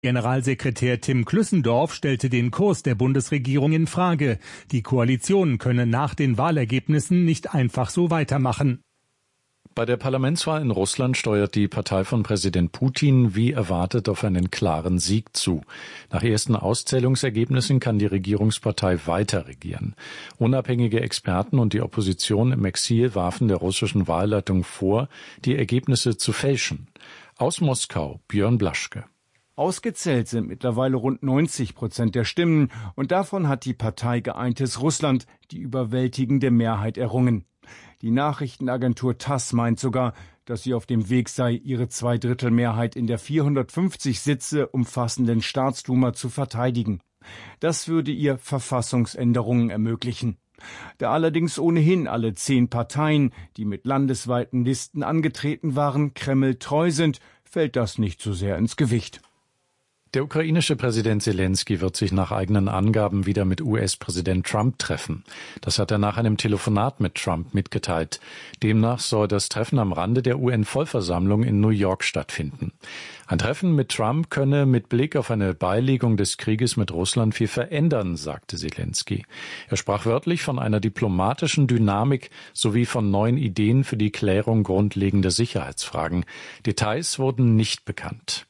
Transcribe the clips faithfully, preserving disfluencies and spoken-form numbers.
Generalsekretär Tim Klüssendorf stellte den Kurs der Bundesregierung in Frage. Die Koalition könne nach den Wahlergebnissen nicht einfach so weitermachen. Bei der Parlamentswahl in Russland steuert die Partei von Präsident Putin wie erwartet auf einen klaren Sieg zu. Nach ersten Auszählungsergebnissen kann die Regierungspartei weiter regieren. Unabhängige Experten und die Opposition im Exil warfen der russischen Wahlleitung vor, die Ergebnisse zu fälschen. Aus Moskau, Björn Blaschke. Ausgezählt sind mittlerweile rund neunzig Prozent der Stimmen und davon hat die Partei Geeintes Russland die überwältigende Mehrheit errungen. Die Nachrichtenagentur TASS meint sogar, dass sie auf dem Weg sei, ihre Zweidrittelmehrheit in der vierhundertfünfzig Sitze umfassenden Staatsduma zu verteidigen. Das würde ihr Verfassungsänderungen ermöglichen. Da allerdings ohnehin alle zehn Parteien, die mit landesweiten Listen angetreten waren, Kreml treu sind, fällt das nicht so sehr ins Gewicht. Der ukrainische Präsident Selenskyj wird sich nach eigenen Angaben wieder mit U S-Präsident Trump treffen. Das hat er nach einem Telefonat mit Trump mitgeteilt. Demnach soll das Treffen am Rande der U N-Vollversammlung in New York stattfinden. Ein Treffen mit Trump könne mit Blick auf eine Beilegung des Krieges mit Russland viel verändern, sagte Selenskyj. Er sprach wörtlich von einer diplomatischen Dynamik sowie von neuen Ideen für die Klärung grundlegender Sicherheitsfragen. Details wurden nicht bekannt.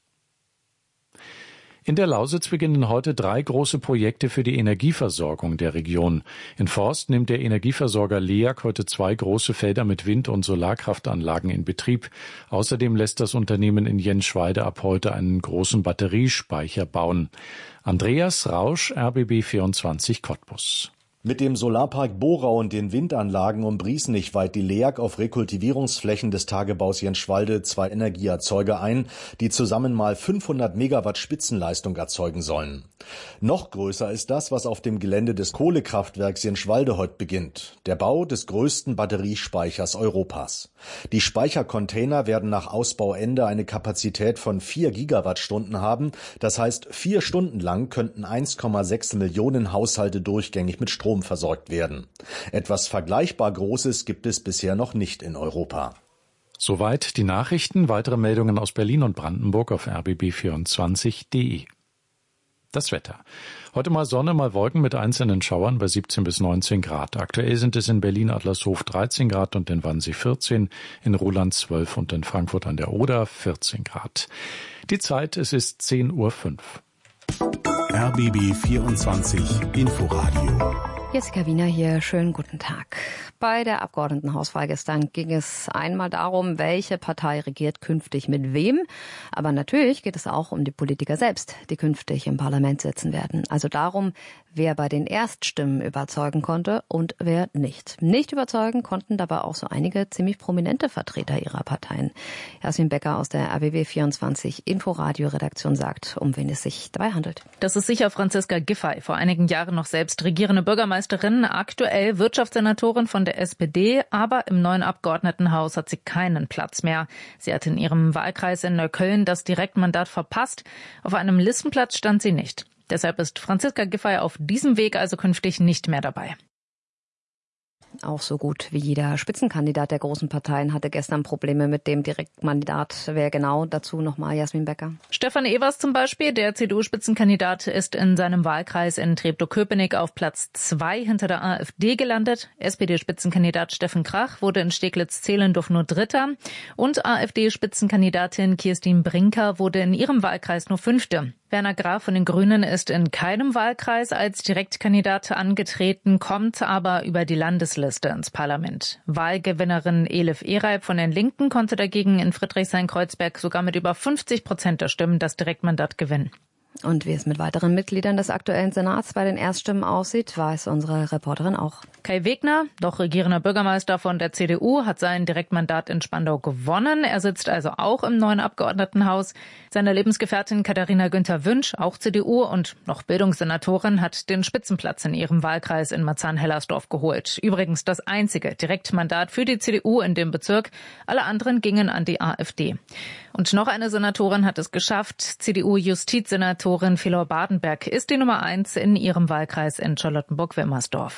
In der Lausitz beginnen heute drei große Projekte für die Energieversorgung der Region. In Forst nimmt der Energieversorger LEAG heute zwei große Felder mit Wind- und Solarkraftanlagen in Betrieb. Außerdem lässt das Unternehmen in Jenschweide ab heute einen großen Batteriespeicher bauen. Andreas Rausch, R B B vierundzwanzig Cottbus. Mit dem Solarpark Borau und den Windanlagen um Briesnich weiht die LEAG auf Rekultivierungsflächen des Tagebaus Jenschwalde zwei Energieerzeuger ein, die zusammen mal fünfhundert Megawatt Spitzenleistung erzeugen sollen. Noch größer ist das, was auf dem Gelände des Kohlekraftwerks Jenschwalde heute beginnt: der Bau des größten Batteriespeichers Europas. Die Speichercontainer werden nach Ausbauende eine Kapazität von vier Gigawattstunden haben. Das heißt, vier Stunden lang könnten eins Komma sechs Millionen Haushalte durchgängig mit Strom versorgt werden. Etwas vergleichbar Großes gibt es bisher noch nicht in Europa. Soweit die Nachrichten. Weitere Meldungen aus Berlin und Brandenburg auf r b b vierundzwanzig punkt d e. Das Wetter. Heute mal Sonne, mal Wolken mit einzelnen Schauern bei siebzehn bis neunzehn Grad. Aktuell sind es in Berlin-Adlershof dreizehn Grad und in Wannsee vierzehn, in Roland zwölf und in Frankfurt an der Oder vierzehn Grad. Die Zeit, es ist zehn Uhr fünf. R B B vierundzwanzig Inforadio. Jessica Wiener hier, schönen guten Tag. Bei der Abgeordnetenhauswahl gestern ging es einmal darum, welche Partei regiert künftig mit wem. Aber natürlich geht es auch um die Politiker selbst, die künftig im Parlament sitzen werden. Also darum, wer bei den Erststimmen überzeugen konnte und wer nicht. Nicht überzeugen konnten dabei auch so einige ziemlich prominente Vertreter ihrer Parteien. Jasmin Becker aus der R B B vierundzwanzig Inforadio-Redaktion sagt, um wen es sich dabei handelt. Das ist sicher Franziska Giffey, vor einigen Jahren noch selbst regierende Bürgermeisterin, aktuell Wirtschaftssenatorin von der S P D, aber im neuen Abgeordnetenhaus hat sie keinen Platz mehr. Sie hat in ihrem Wahlkreis in Neukölln das Direktmandat verpasst. Auf einem Listenplatz stand sie nicht. Deshalb ist Franziska Giffey auf diesem Weg also künftig nicht mehr dabei. Auch so gut wie jeder Spitzenkandidat der großen Parteien hatte gestern Probleme mit dem Direktmandat. Wer genau? Dazu nochmal Jasmin Becker. Stefan Evers zum Beispiel, der C D U-Spitzenkandidat, ist in seinem Wahlkreis in Treptow-Köpenick auf Platz zwei hinter der AfD gelandet. S P D-Spitzenkandidat Steffen Krach wurde in Steglitz-Zehlendorf nur Dritter. Und AfD-Spitzenkandidatin Kirstin Brinker wurde in ihrem Wahlkreis nur Fünfte. Werner Graf von den Grünen ist in keinem Wahlkreis als Direktkandidat angetreten, kommt aber über die Landesliste ins Parlament. Wahlgewinnerin Elif Ereib von den Linken konnte dagegen in Friedrichshain-Kreuzberg sogar mit über fünfzig Prozent der Stimmen das Direktmandat gewinnen. Und wie es mit weiteren Mitgliedern des aktuellen Senats bei den Erststimmen aussieht, weiß unsere Reporterin auch. Kai Wegner, doch regierender Bürgermeister von der C D U, hat sein Direktmandat in Spandau gewonnen. Er sitzt also auch im neuen Abgeordnetenhaus. Seine Lebensgefährtin Katharina Günther-Wünsch, auch C D U und noch Bildungssenatorin, hat den Spitzenplatz in ihrem Wahlkreis in Marzahn-Hellersdorf geholt. Übrigens das einzige Direktmandat für die C D U in dem Bezirk. Alle anderen gingen an die AfD. Und noch eine Senatorin hat es geschafft. C D U-Justizsenatorin Philor Badenberg ist die Nummer eins in ihrem Wahlkreis in Charlottenburg-Wilmersdorf.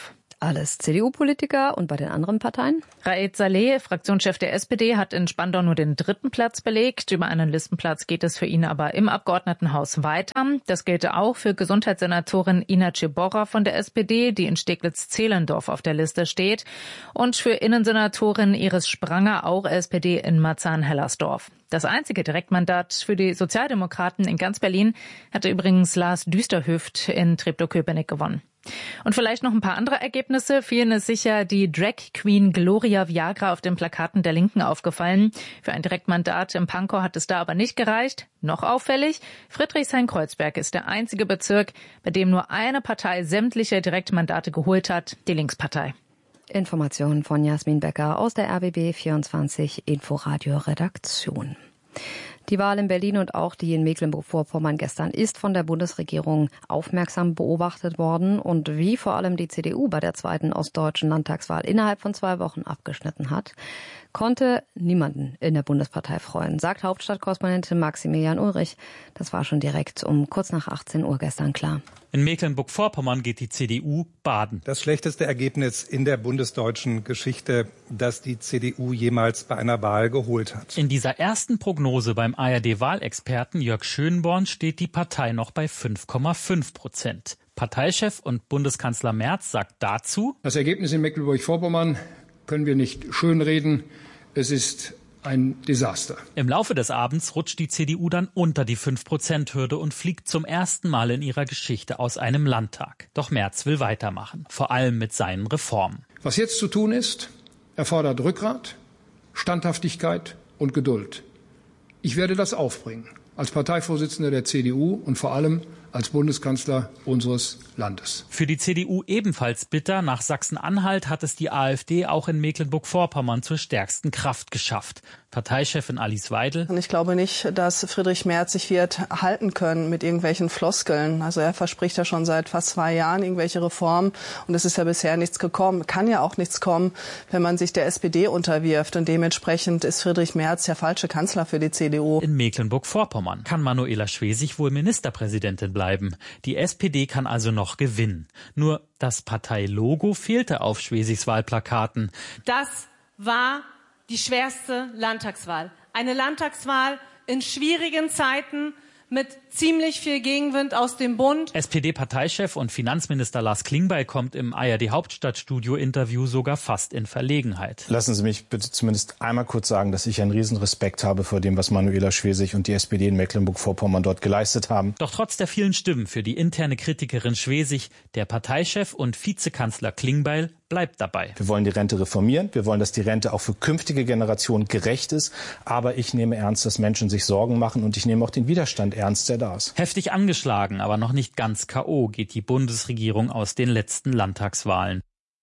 Alles C D U-Politiker und bei den anderen Parteien? Raed Saleh, Fraktionschef der S P D, hat in Spandau nur den dritten Platz belegt. Über einen Listenplatz geht es für ihn aber im Abgeordnetenhaus weiter. Das gilt auch für Gesundheitssenatorin Ina Ceborra von der S P D, die in Steglitz-Zehlendorf auf der Liste steht. Und für Innensenatorin Iris Spranger, auch S P D, in Marzahn-Hellersdorf. Das einzige Direktmandat für die Sozialdemokraten in ganz Berlin hatte übrigens Lars Düsterhüft in Treptow-Köpenick gewonnen. Und vielleicht noch ein paar andere Ergebnisse. Vielen ist sicher die Drag Queen Gloria Viagra auf den Plakaten der Linken aufgefallen. Für ein Direktmandat im Pankow hat es da aber nicht gereicht. Noch auffällig, Friedrichshain-Kreuzberg ist der einzige Bezirk, bei dem nur eine Partei sämtliche Direktmandate geholt hat, die Linkspartei. Informationen von Jasmin Becker aus der R B B vierundzwanzig Inforadio Redaktion. Die Wahl in Berlin und auch die in Mecklenburg-Vorpommern gestern ist von der Bundesregierung aufmerksam beobachtet worden. Und wie vor allem die C D U bei der zweiten ostdeutschen Landtagswahl innerhalb von zwei Wochen abgeschnitten hat, konnte niemanden in der Bundespartei freuen, sagt Hauptstadtkorrespondent Maximilian Ulrich. Das war schon direkt um kurz nach achtzehn Uhr gestern klar. In Mecklenburg-Vorpommern geht die C D U baden. Das schlechteste Ergebnis in der bundesdeutschen Geschichte, das die C D U jemals bei einer Wahl geholt hat. In dieser ersten Prognose beim A R D-Wahlexperten Jörg Schönborn steht die Partei noch bei fünf Komma fünf Prozent. Parteichef und Bundeskanzler Merz sagt dazu: Das Ergebnis in Mecklenburg-Vorpommern können wir nicht schönreden. Es ist ein Desaster. Im Laufe des Abends rutscht die C D U dann unter die fünf Prozent Hürde und fliegt zum ersten Mal in ihrer Geschichte aus einem Landtag. Doch Merz will weitermachen, vor allem mit seinen Reformen. Was jetzt zu tun ist, erfordert Rückgrat, Standhaftigkeit und Geduld. Ich werde das aufbringen, als Parteivorsitzender der C D U und vor allem als Bundeskanzler unseres Landes. Für die C D U ebenfalls bitter. Nach Sachsen-Anhalt hat es die AfD auch in Mecklenburg-Vorpommern zur stärksten Kraft geschafft. Parteichefin Alice Weidel. Ich glaube nicht, dass Friedrich Merz sich wird halten können mit irgendwelchen Floskeln. Also er verspricht ja schon seit fast zwei Jahren irgendwelche Reformen und es ist ja bisher nichts gekommen. Kann ja auch nichts kommen, wenn man sich der S P D unterwirft und dementsprechend ist Friedrich Merz der falsche Kanzler für die C D U. In Mecklenburg-Vorpommern kann Manuela Schwesig wohl Ministerpräsidentin bleiben. Die S P D kann also noch gewinnen. Nur das Parteilogo fehlte auf Schwesigs Wahlplakaten. Das war die schwerste Landtagswahl. Eine Landtagswahl in schwierigen Zeiten mit ziemlich viel Gegenwind aus dem Bund. S P D-Parteichef und Finanzminister Lars Klingbeil kommt im A R D-Hauptstadtstudio-Interview sogar fast in Verlegenheit. Lassen Sie mich bitte zumindest einmal kurz sagen, dass ich einen riesen Respekt habe vor dem, was Manuela Schwesig und die S P D in Mecklenburg-Vorpommern dort geleistet haben. Doch trotz der vielen Stimmen für die interne Kritikerin Schwesig, der Parteichef und Vizekanzler Klingbeil bleibt dabei. Wir wollen die Rente reformieren. Wir wollen, dass die Rente auch für künftige Generationen gerecht ist. Aber ich nehme ernst, dass Menschen sich Sorgen machen und ich nehme auch den Widerstand ernst, der da ist. Heftig angeschlagen, aber noch nicht ganz K O geht die Bundesregierung aus den letzten Landtagswahlen.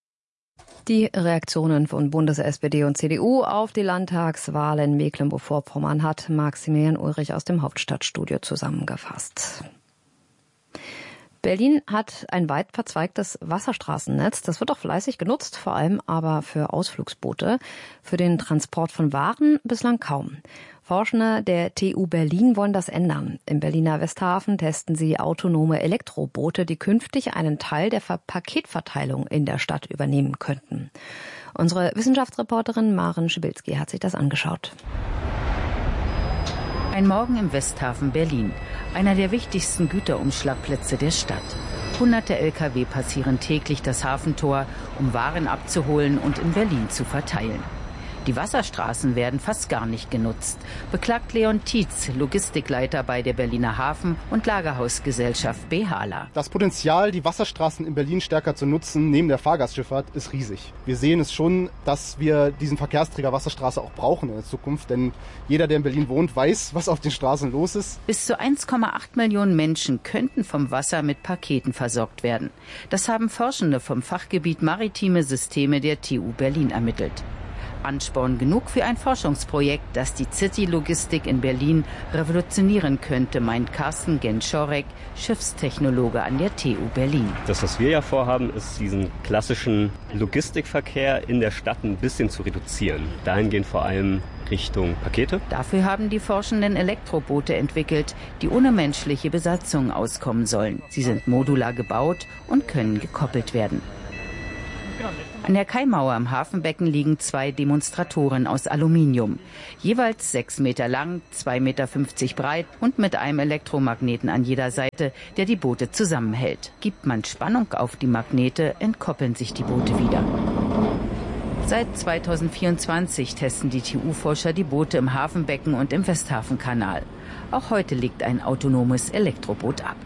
Die Reaktionen von Bundes-S P D und C D U auf die Landtagswahl in Mecklenburg-Vorpommern hat Maximilian Ulrich aus dem Hauptstadtstudio zusammengefasst. Berlin hat ein weit verzweigtes Wasserstraßennetz. Das wird auch fleißig genutzt, vor allem aber für Ausflugsboote. Für den Transport von Waren bislang kaum. Forschende der T U Berlin wollen das ändern. Im Berliner Westhafen testen sie autonome Elektroboote, die künftig einen Teil der Paketverteilung in der Stadt übernehmen könnten. Unsere Wissenschaftsreporterin Maren Schibilski hat sich das angeschaut. Ein Morgen im Westhafen Berlin, einer der wichtigsten Güterumschlagplätze der Stadt. Hunderte L K W passieren täglich das Hafentor, um Waren abzuholen und in Berlin zu verteilen. Die Wasserstraßen werden fast gar nicht genutzt, beklagt Leon Tietz, Logistikleiter bei der Berliner Hafen- und Lagerhausgesellschaft B H L A. Das Potenzial, die Wasserstraßen in Berlin stärker zu nutzen, neben der Fahrgastschifffahrt, ist riesig. Wir sehen es schon, dass wir diesen Verkehrsträger Wasserstraße auch brauchen in der Zukunft, denn jeder, der in Berlin wohnt, weiß, was auf den Straßen los ist. Bis zu eins Komma acht Millionen Menschen könnten vom Wasser mit Paketen versorgt werden. Das haben Forschende vom Fachgebiet Maritime Systeme der T U Berlin ermittelt. Ansporn genug für ein Forschungsprojekt, das die City-Logistik in Berlin revolutionieren könnte, meint Carsten Genschorek, Schiffstechnologe an der T U Berlin. Das, was wir ja vorhaben, ist, diesen klassischen Logistikverkehr in der Stadt ein bisschen zu reduzieren. Dahingehend vor allem Richtung Pakete. Dafür haben die Forschenden Elektroboote entwickelt, die ohne menschliche Besatzung auskommen sollen. Sie sind modular gebaut und können gekoppelt werden. An der Kaimauer im Hafenbecken liegen zwei Demonstratoren aus Aluminium. Jeweils sechs Meter lang, zwei Meter fünfzig breit und mit einem Elektromagneten an jeder Seite, der die Boote zusammenhält. Gibt man Spannung auf die Magnete, entkoppeln sich die Boote wieder. Seit zweitausendvierundzwanzig testen die T U-Forscher die Boote im Hafenbecken und im Westhafenkanal. Auch heute legt ein autonomes Elektroboot ab.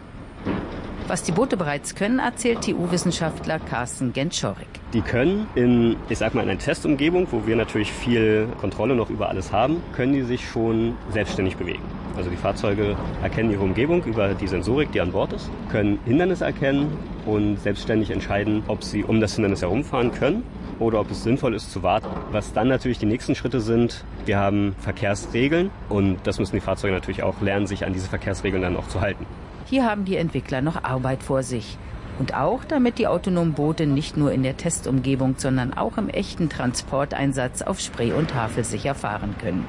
Was die Boote bereits können, erzählt T U-Wissenschaftler Carsten Genczorek. Die können in, ich sag mal, in einer Testumgebung, wo wir natürlich viel Kontrolle noch über alles haben, können die sich schon selbstständig bewegen. Also die Fahrzeuge erkennen ihre Umgebung über die Sensorik, die an Bord ist, können Hindernisse erkennen und selbstständig entscheiden, ob sie um das Hindernis herumfahren können oder ob es sinnvoll ist zu warten. Was dann natürlich die nächsten Schritte sind, wir haben Verkehrsregeln und das müssen die Fahrzeuge natürlich auch lernen, sich an diese Verkehrsregeln dann auch zu halten. Hier haben die Entwickler noch Arbeit vor sich. Und auch, damit die autonomen Boote nicht nur in der Testumgebung, sondern auch im echten Transporteinsatz auf Spree und Havel sicher fahren können.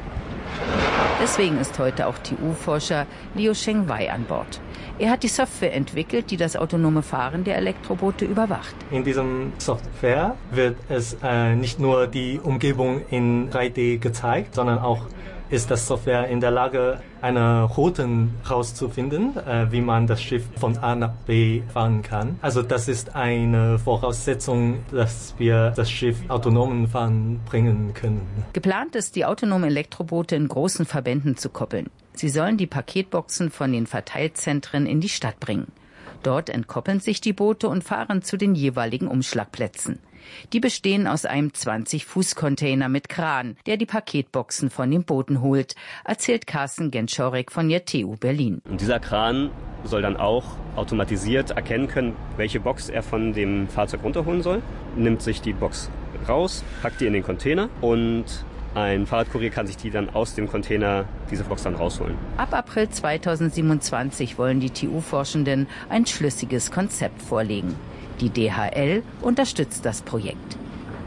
Deswegen ist heute auch T U-Forscher Liu Shengwei an Bord. Er hat die Software entwickelt, die das autonome Fahren der Elektroboote überwacht. In diesem Software wird es äh, nicht nur die Umgebung in drei D gezeigt, sondern auch ist das Software in der Lage, eine Route herauszufinden, äh, wie man das Schiff von A nach B fahren kann. Also das ist eine Voraussetzung, dass wir das Schiff autonomen Fahren bringen können. Geplant ist, die autonomen Elektroboote in großen Verbänden zu koppeln. Sie sollen die Paketboxen von den Verteilzentren in die Stadt bringen. Dort entkoppeln sich die Boote und fahren zu den jeweiligen Umschlagplätzen. Die bestehen aus einem zwanzig-Fuß-Container mit Kran, der die Paketboxen von den Booten holt, erzählt Carsten Genczorek von der T U Berlin. Und dieser Kran soll dann auch automatisiert erkennen können, welche Box er von dem Fahrzeug runterholen soll, nimmt sich die Box raus, packt die in den Container und ein Fahrradkurier kann sich die dann aus dem Container, diese Box dann rausholen. Ab April zweitausendsiebenundzwanzig wollen die T U-Forschenden ein schlüssiges Konzept vorlegen. Die D H L unterstützt das Projekt.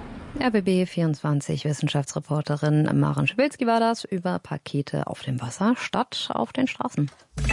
R B B vierundzwanzig Wissenschaftsreporterin Maren Schwilski war das über Pakete auf dem Wasser statt auf den Straßen.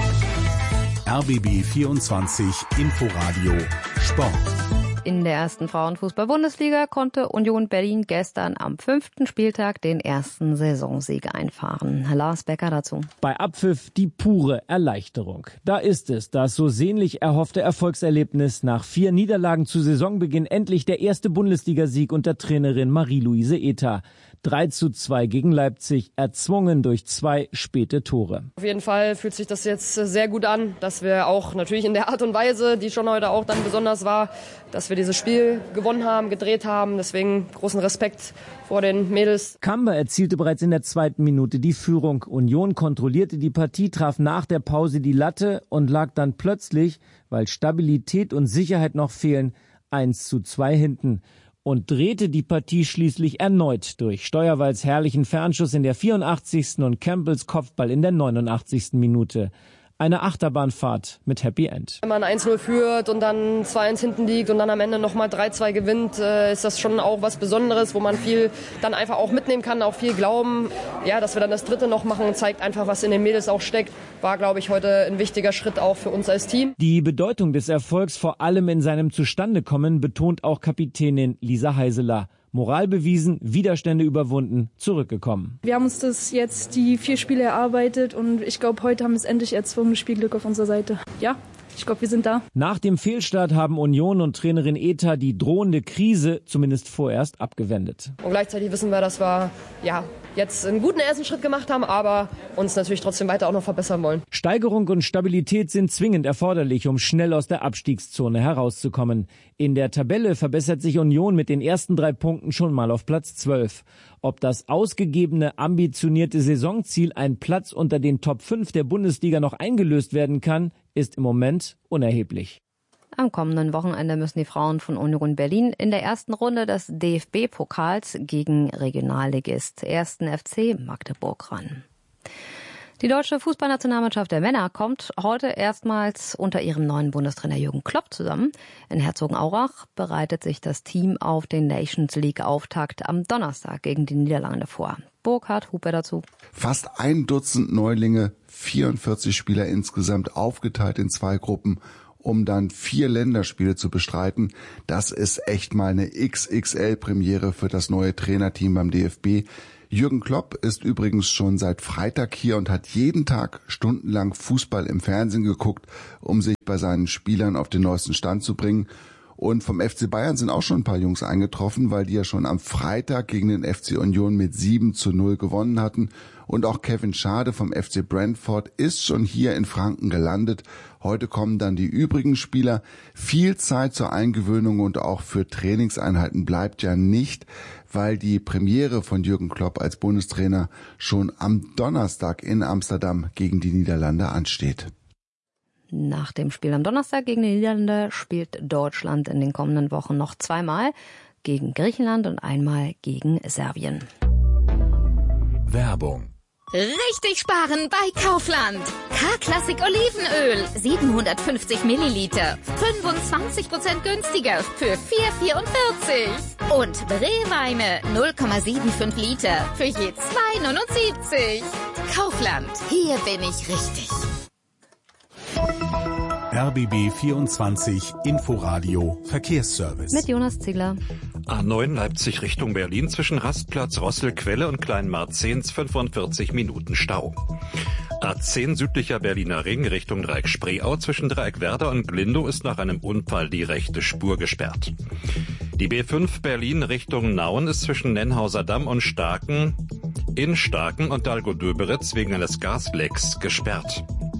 R B B vierundzwanzig Inforadio Sport. In der ersten Frauenfußball-Bundesliga konnte Union Berlin gestern am fünften Spieltag den ersten Saisonsieg einfahren. Lars Becker dazu. Bei Abpfiff die pure Erleichterung. Da ist es, das so sehnlich erhoffte Erfolgserlebnis. Nach vier Niederlagen zu Saisonbeginn endlich der erste Bundesligasieg unter Trainerin Marie-Louise Ether. drei zu zwei gegen Leipzig, erzwungen durch zwei späte Tore. Auf jeden Fall fühlt sich das jetzt sehr gut an, dass wir auch natürlich in der Art und Weise, die schon heute auch dann besonders war, dass wir dieses Spiel gewonnen haben, gedreht haben. Deswegen großen Respekt vor den Mädels. Kamba erzielte bereits in der zweiten Minute die Führung. Union kontrollierte die Partie, traf nach der Pause die Latte und lag dann plötzlich, weil Stabilität und Sicherheit noch fehlen, eins zu zwei hinten. Und drehte die Partie schließlich erneut durch Steuerwalds herrlichen Fernschuss in der vierundachtzigsten und Campbells Kopfball in der neunundachtzigsten Minute. Eine Achterbahnfahrt mit Happy End. Wenn man eins null führt und dann zwei eins hinten liegt und dann am Ende nochmal drei zwei gewinnt, äh, ist das schon auch was Besonderes, wo man viel dann einfach auch mitnehmen kann, auch viel glauben. Ja, dass wir dann das dritte noch machen, zeigt einfach, was in den Mädels auch steckt. War, glaube ich, heute ein wichtiger Schritt auch für uns als Team. Die Bedeutung des Erfolgs vor allem in seinem Zustandekommen betont auch Kapitänin Lisa Heiseler. Moral bewiesen, Widerstände überwunden, zurückgekommen. Wir haben uns das jetzt die vier Spiele erarbeitet und ich glaube, heute haben wir es endlich erzwungen, Spielglück auf unserer Seite. Ja, ich glaube, wir sind da. Nach dem Fehlstart haben Union und Trainerin Ether die drohende Krise zumindest vorerst abgewendet. Und gleichzeitig wissen wir, dass wir ja jetzt einen guten ersten Schritt gemacht haben, aber uns natürlich trotzdem weiter auch noch verbessern wollen. Steigerung und Stabilität sind zwingend erforderlich, um schnell aus der Abstiegszone herauszukommen. In der Tabelle verbessert sich Union mit den ersten drei Punkten schon mal auf Platz zwölf. Ob das ausgegebene, ambitionierte Saisonziel, ein Platz unter den Top fünf der Bundesliga, noch eingelöst werden kann, ist im Moment unerheblich. Am kommenden Wochenende müssen die Frauen von Union Berlin in der ersten Runde des D F B-Pokals gegen Regionalligist ersten F C Magdeburg ran. Die deutsche Fußballnationalmannschaft der Männer kommt heute erstmals unter ihrem neuen Bundestrainer Jürgen Klopp zusammen. In Herzogenaurach bereitet sich das Team auf den Nations League-Auftakt am Donnerstag gegen die Niederlande vor. Burkhard Huber dazu. Fast ein Dutzend Neulinge, vierundvierzig Spieler insgesamt, aufgeteilt in zwei Gruppen. um dann vier Länderspiele zu bestreiten. Das ist echt mal eine X X L-Premiere für das neue Trainerteam beim D F B. Jürgen Klopp ist übrigens schon seit Freitag hier und hat jeden Tag stundenlang Fußball im Fernsehen geguckt, um sich bei seinen Spielern auf den neuesten Stand zu bringen. Und vom F C Bayern sind auch schon ein paar Jungs eingetroffen, weil die ja schon am Freitag gegen den F C Union mit sieben zu null gewonnen hatten. Und auch Kevin Schade vom F C Brentford ist schon hier in Franken gelandet. Heute kommen dann die übrigen Spieler. Viel Zeit zur Eingewöhnung und auch für Trainingseinheiten bleibt ja nicht, weil die Premiere von Jürgen Klopp als Bundestrainer schon am Donnerstag in Amsterdam gegen die Niederlande ansteht. Nach dem Spiel am Donnerstag gegen die Niederlande spielt Deutschland in den kommenden Wochen noch zweimal gegen Griechenland und einmal gegen Serbien. Werbung. Richtig sparen bei Kaufland. K-Klassik Olivenöl, siebenhundertfünfzig Milliliter, fünfundzwanzig Prozent günstiger für vier vierundvierzig. Und Brewweine, null Komma fünfundsiebzig Liter für je zwei neunundsiebzig. Kaufland, hier bin ich richtig. R B B vierundzwanzig Inforadio Verkehrsservice. Mit Jonas Ziegler. A neun Leipzig Richtung Berlin zwischen Rastplatz Rosselquelle und Kleinmarzehns fünfundvierzig Minuten Stau. A zehn südlicher Berliner Ring Richtung Dreieck Spreeau zwischen Dreieck Werder und Glindow ist nach einem Unfall die rechte Spur gesperrt. Die B fünf Berlin Richtung Nauen ist zwischen Nennhauser Damm und Starken in Starken und Dalgo-Döberitz wegen eines Gaslecks gesperrt.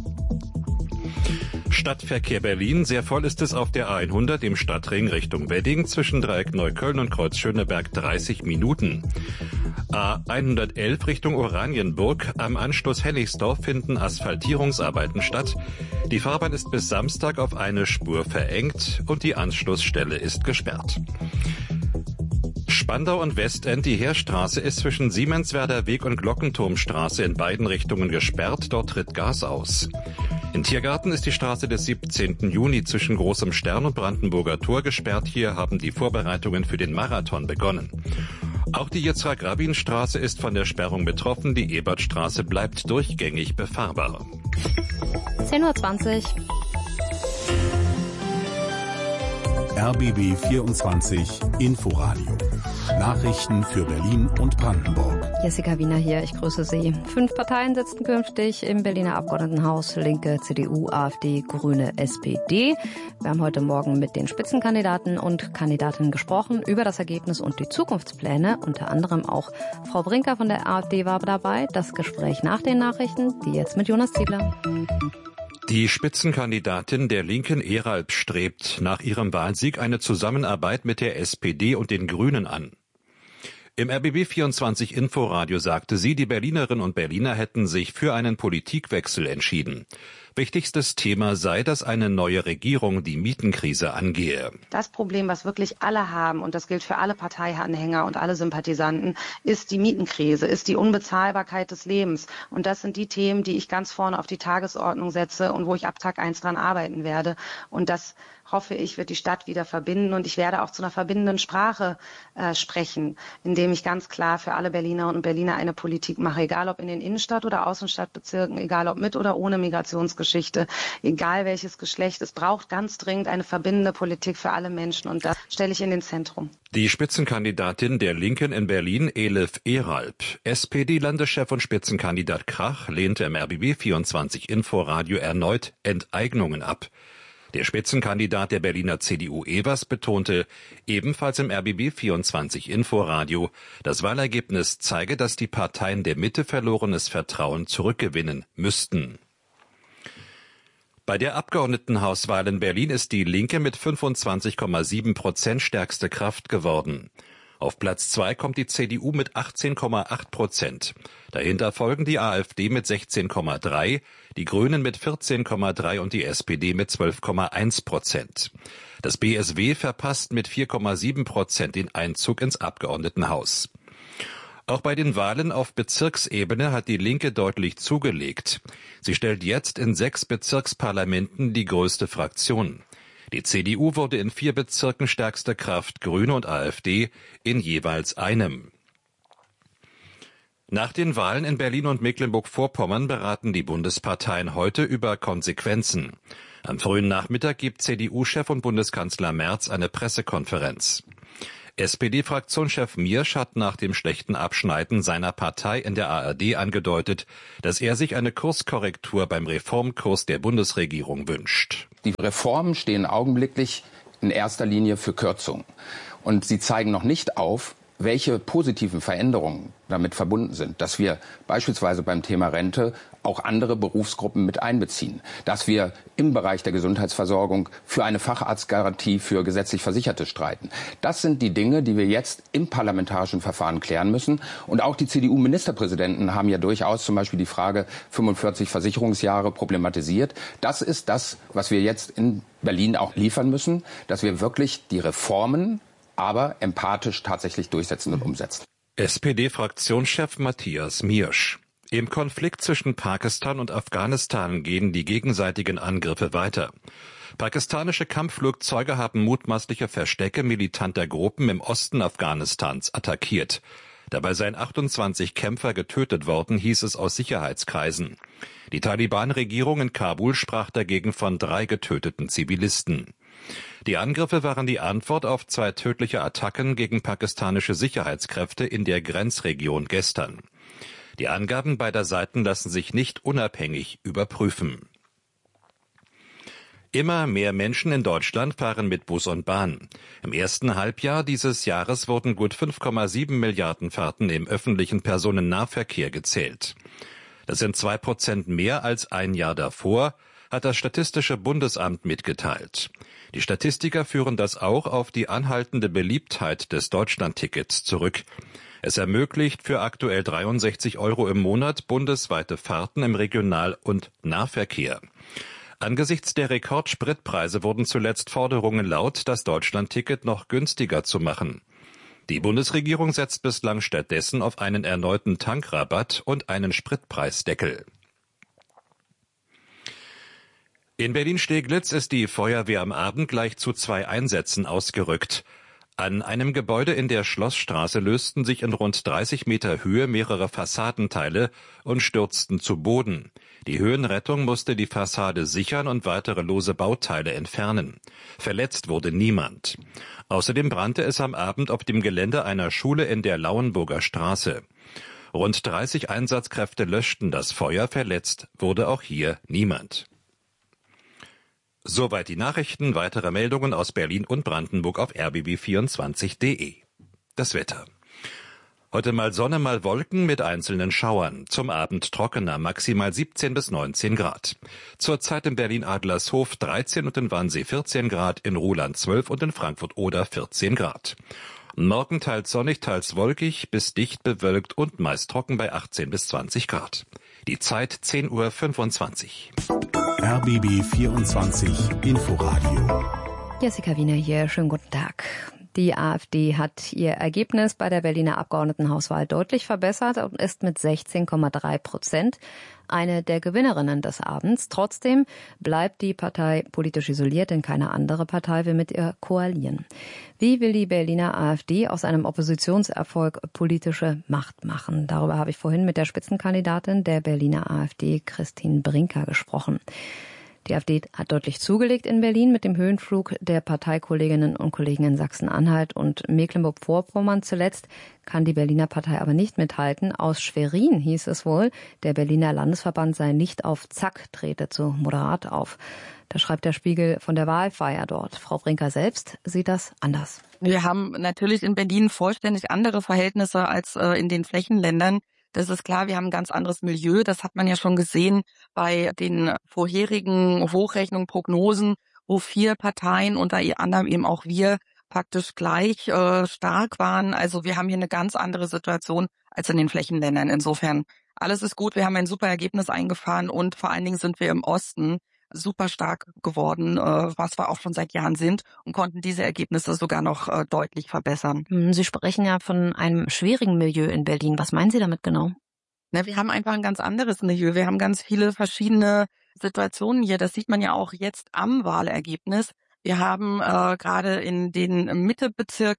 Stadtverkehr Berlin. Sehr voll ist es auf der A hundert im Stadtring Richtung Wedding zwischen Dreieck Neukölln und Kreuz Schöneberg dreißig Minuten. A hundertelf Richtung Oranienburg. Am Anschluss Hennigsdorf finden Asphaltierungsarbeiten statt. Die Fahrbahn ist bis Samstag auf eine Spur verengt und die Anschlussstelle ist gesperrt. Spandau und Westend, die Heerstraße ist zwischen Siemenswerder Weg und Glockenturmstraße in beiden Richtungen gesperrt. Dort tritt Gas aus. In Tiergarten ist die Straße des siebzehnten Juni zwischen Großem Stern und Brandenburger Tor gesperrt. Hier haben die Vorbereitungen für den Marathon begonnen. Auch die Yitzhak-Rabin-Straße ist von der Sperrung betroffen. Die Ebertstraße bleibt durchgängig befahrbar. zehn Uhr zwanzig. R B B vierundzwanzig Inforadio. Nachrichten für Berlin und Brandenburg. Jessica Wiener hier, ich grüße Sie. Fünf Parteien sitzen künftig im Berliner Abgeordnetenhaus. Linke, C D U, AfD, Grüne, S P D. Wir haben heute Morgen mit den Spitzenkandidaten und Kandidatinnen gesprochen über das Ergebnis und die Zukunftspläne. Unter anderem auch Frau Brinker von der AfD war dabei. Das Gespräch nach den Nachrichten, die jetzt mit Jonas Ziegler. Die Spitzenkandidatin der Linken Eralp strebt nach ihrem Wahlsieg eine Zusammenarbeit mit der S P D und den Grünen an. Im R B B vierundzwanzig Inforadio sagte sie, die Berlinerinnen und Berliner hätten sich für einen Politikwechsel entschieden. Wichtigstes Thema sei, dass eine neue Regierung die Mietenkrise angehe. Das Problem, was wirklich alle haben, und das gilt für alle Parteianhänger und alle Sympathisanten, ist die Mietenkrise, ist die Unbezahlbarkeit des Lebens. Und das sind die Themen, die ich ganz vorne auf die Tagesordnung setze und wo ich ab Tag eins dran arbeiten werde. Und das, hoffe ich, wird die Stadt wieder verbinden. Und ich werde auch zu einer verbindenden Sprache äh, sprechen, indem ich ganz klar für alle Berlinerinnen und Berliner eine Politik mache, egal ob in den Innenstadt- oder Außenstadtbezirken, egal ob mit oder ohne Migrationsgeschichte, egal welches Geschlecht. Es braucht ganz dringend eine verbindende Politik für alle Menschen und das stelle ich in den Zentrum. Die Spitzenkandidatin der Linken in Berlin, Elif Eralp. S P D-Landeschef und Spitzenkandidat Krach lehnte im R B B vierundzwanzig Inforadio erneut Enteignungen ab. Der Spitzenkandidat der Berliner C D U Evers betonte ebenfalls im R B B vierundzwanzig Inforadio, das Wahlergebnis zeige, dass die Parteien der Mitte verlorenes Vertrauen zurückgewinnen müssten. Bei der Abgeordnetenhauswahl in Berlin ist die Linke mit fünfundzwanzig Komma sieben Prozent stärkste Kraft geworden. Auf Platz zwei kommt die C D U mit achtzehn Komma acht Prozent. Dahinter folgen die AfD mit sechzehn Komma drei, die Grünen mit vierzehn Komma drei und die S P D mit zwölf Komma eins Prozent. Das B S W verpasst mit vier Komma sieben Prozent den Einzug ins Abgeordnetenhaus. Auch bei den Wahlen auf Bezirksebene hat die Linke deutlich zugelegt. Sie stellt jetzt in sechs Bezirksparlamenten die größte Fraktion. Die C D U wurde in vier Bezirken stärkste Kraft, Grüne und AfD in jeweils einem. Nach den Wahlen in Berlin und Mecklenburg-Vorpommern beraten die Bundesparteien heute über Konsequenzen. Am frühen Nachmittag gibt C D U-Chef und Bundeskanzler Merz eine Pressekonferenz. S P D-Fraktionschef Miersch hat nach dem schlechten Abschneiden seiner Partei in der A R D angedeutet, dass er sich eine Kurskorrektur beim Reformkurs der Bundesregierung wünscht. Die Reformen stehen augenblicklich in erster Linie für Kürzungen. Und sie zeigen noch nicht auf, welche positiven Veränderungen damit verbunden sind, dass wir beispielsweise beim Thema Rente auch andere Berufsgruppen mit einbeziehen, dass wir im Bereich der Gesundheitsversorgung für eine Facharztgarantie für gesetzlich Versicherte streiten. Das sind die Dinge, die wir jetzt im parlamentarischen Verfahren klären müssen. Und auch die C D U-Ministerpräsidenten haben ja durchaus zum Beispiel die Frage fünfundvierzig Versicherungsjahre problematisiert. Das ist das, was wir jetzt in Berlin auch liefern müssen, dass wir wirklich die Reformen aber empathisch tatsächlich durchsetzen und umsetzen. S P D-Fraktionschef Matthias Miersch. Im Konflikt zwischen Pakistan und Afghanistan gehen die gegenseitigen Angriffe weiter. Pakistanische Kampfflugzeuge haben mutmaßliche Verstecke militanter Gruppen im Osten Afghanistans attackiert. Dabei seien achtundzwanzig Kämpfer getötet worden, hieß es aus Sicherheitskreisen. Die Taliban-Regierung in Kabul sprach dagegen von drei getöteten Zivilisten. Die Angriffe waren die Antwort auf zwei tödliche Attacken gegen pakistanische Sicherheitskräfte in der Grenzregion gestern. Die Angaben beider Seiten lassen sich nicht unabhängig überprüfen. Immer mehr Menschen in Deutschland fahren mit Bus und Bahn. Im ersten Halbjahr dieses Jahres wurden gut fünf Komma sieben Milliarden Fahrten im öffentlichen Personennahverkehr gezählt. Das sind zwei Prozent mehr als ein Jahr davor, hat das Statistische Bundesamt mitgeteilt. Die Statistiker führen das auch auf die anhaltende Beliebtheit des Deutschlandtickets zurück. Es ermöglicht für aktuell dreiundsechzig Euro im Monat bundesweite Fahrten im Regional- und Nahverkehr. Angesichts der Rekordspritpreise wurden zuletzt Forderungen laut, das Deutschlandticket noch günstiger zu machen. Die Bundesregierung setzt bislang stattdessen auf einen erneuten Tankrabatt und einen Spritpreisdeckel. In Berlin-Steglitz ist die Feuerwehr am Abend gleich zu zwei Einsätzen ausgerückt. An einem Gebäude in der Schlossstraße lösten sich in rund dreißig Meter Höhe mehrere Fassadenteile und stürzten zu Boden. Die Höhenrettung musste die Fassade sichern und weitere lose Bauteile entfernen. Verletzt wurde niemand. Außerdem brannte es am Abend auf dem Gelände einer Schule in der Lauenburger Straße. Rund dreißig Einsatzkräfte löschten das Feuer, verletzt wurde auch hier niemand. Soweit die Nachrichten, weitere Meldungen aus Berlin und Brandenburg auf r b b vierundzwanzig punkt d e. Das Wetter. Heute mal Sonne, mal Wolken mit einzelnen Schauern. Zum Abend trockener, maximal siebzehn bis neunzehn Grad. Zurzeit in Berlin-Adlershof dreizehn und in Wannsee vierzehn Grad, in Ruhland zwölf und in Frankfurt-Oder vierzehn Grad. Morgen teils sonnig, teils wolkig, bis dicht bewölkt und meist trocken bei achtzehn bis zwanzig Grad. Die Zeit zehn Uhr fünfundzwanzig. R B B vierundzwanzig Inforadio. Jessica Wiener hier, schönen guten Tag. Die AfD hat ihr Ergebnis bei der Berliner Abgeordnetenhauswahl deutlich verbessert und ist mit sechzehn Komma drei Prozent eine der Gewinnerinnen des Abends. Trotzdem bleibt die Partei politisch isoliert, denn keine andere Partei will mit ihr koalieren. Wie will die Berliner AfD aus einem Oppositionserfolg politische Macht machen? Darüber habe ich vorhin mit der Spitzenkandidatin der Berliner AfD, Christine Brinker, gesprochen. Die AfD hat deutlich zugelegt in Berlin mit dem Höhenflug der Parteikolleginnen und Kollegen in Sachsen-Anhalt und Mecklenburg-Vorpommern. Zuletzt kann die Berliner Partei aber nicht mithalten. Aus Schwerin hieß es wohl, der Berliner Landesverband sei nicht auf Zack, trete zu moderat auf. Da schreibt der Spiegel von der Wahlfeier dort. Frau Brinker selbst sieht das anders. Wir haben natürlich in Berlin vollständig andere Verhältnisse als äh, in den Flächenländern. Das ist klar, wir haben ein ganz anderes Milieu. Das hat man ja schon gesehen bei den vorherigen Hochrechnungen, Prognosen, wo vier Parteien, unter anderem eben auch wir, praktisch gleich äh, stark waren. Also wir haben hier eine ganz andere Situation als in den Flächenländern. Insofern, alles ist gut. Wir haben ein super Ergebnis eingefahren und vor allen Dingen sind wir im Osten super stark geworden, was wir auch schon seit Jahren sind und konnten diese Ergebnisse sogar noch deutlich verbessern. Sie sprechen ja von einem schwierigen Milieu in Berlin. Was meinen Sie damit genau? Na, wir haben einfach ein ganz anderes Milieu. Wir haben ganz viele verschiedene Situationen hier. Das sieht man ja auch jetzt am Wahlergebnis. Wir haben äh, gerade in den Mittebezirken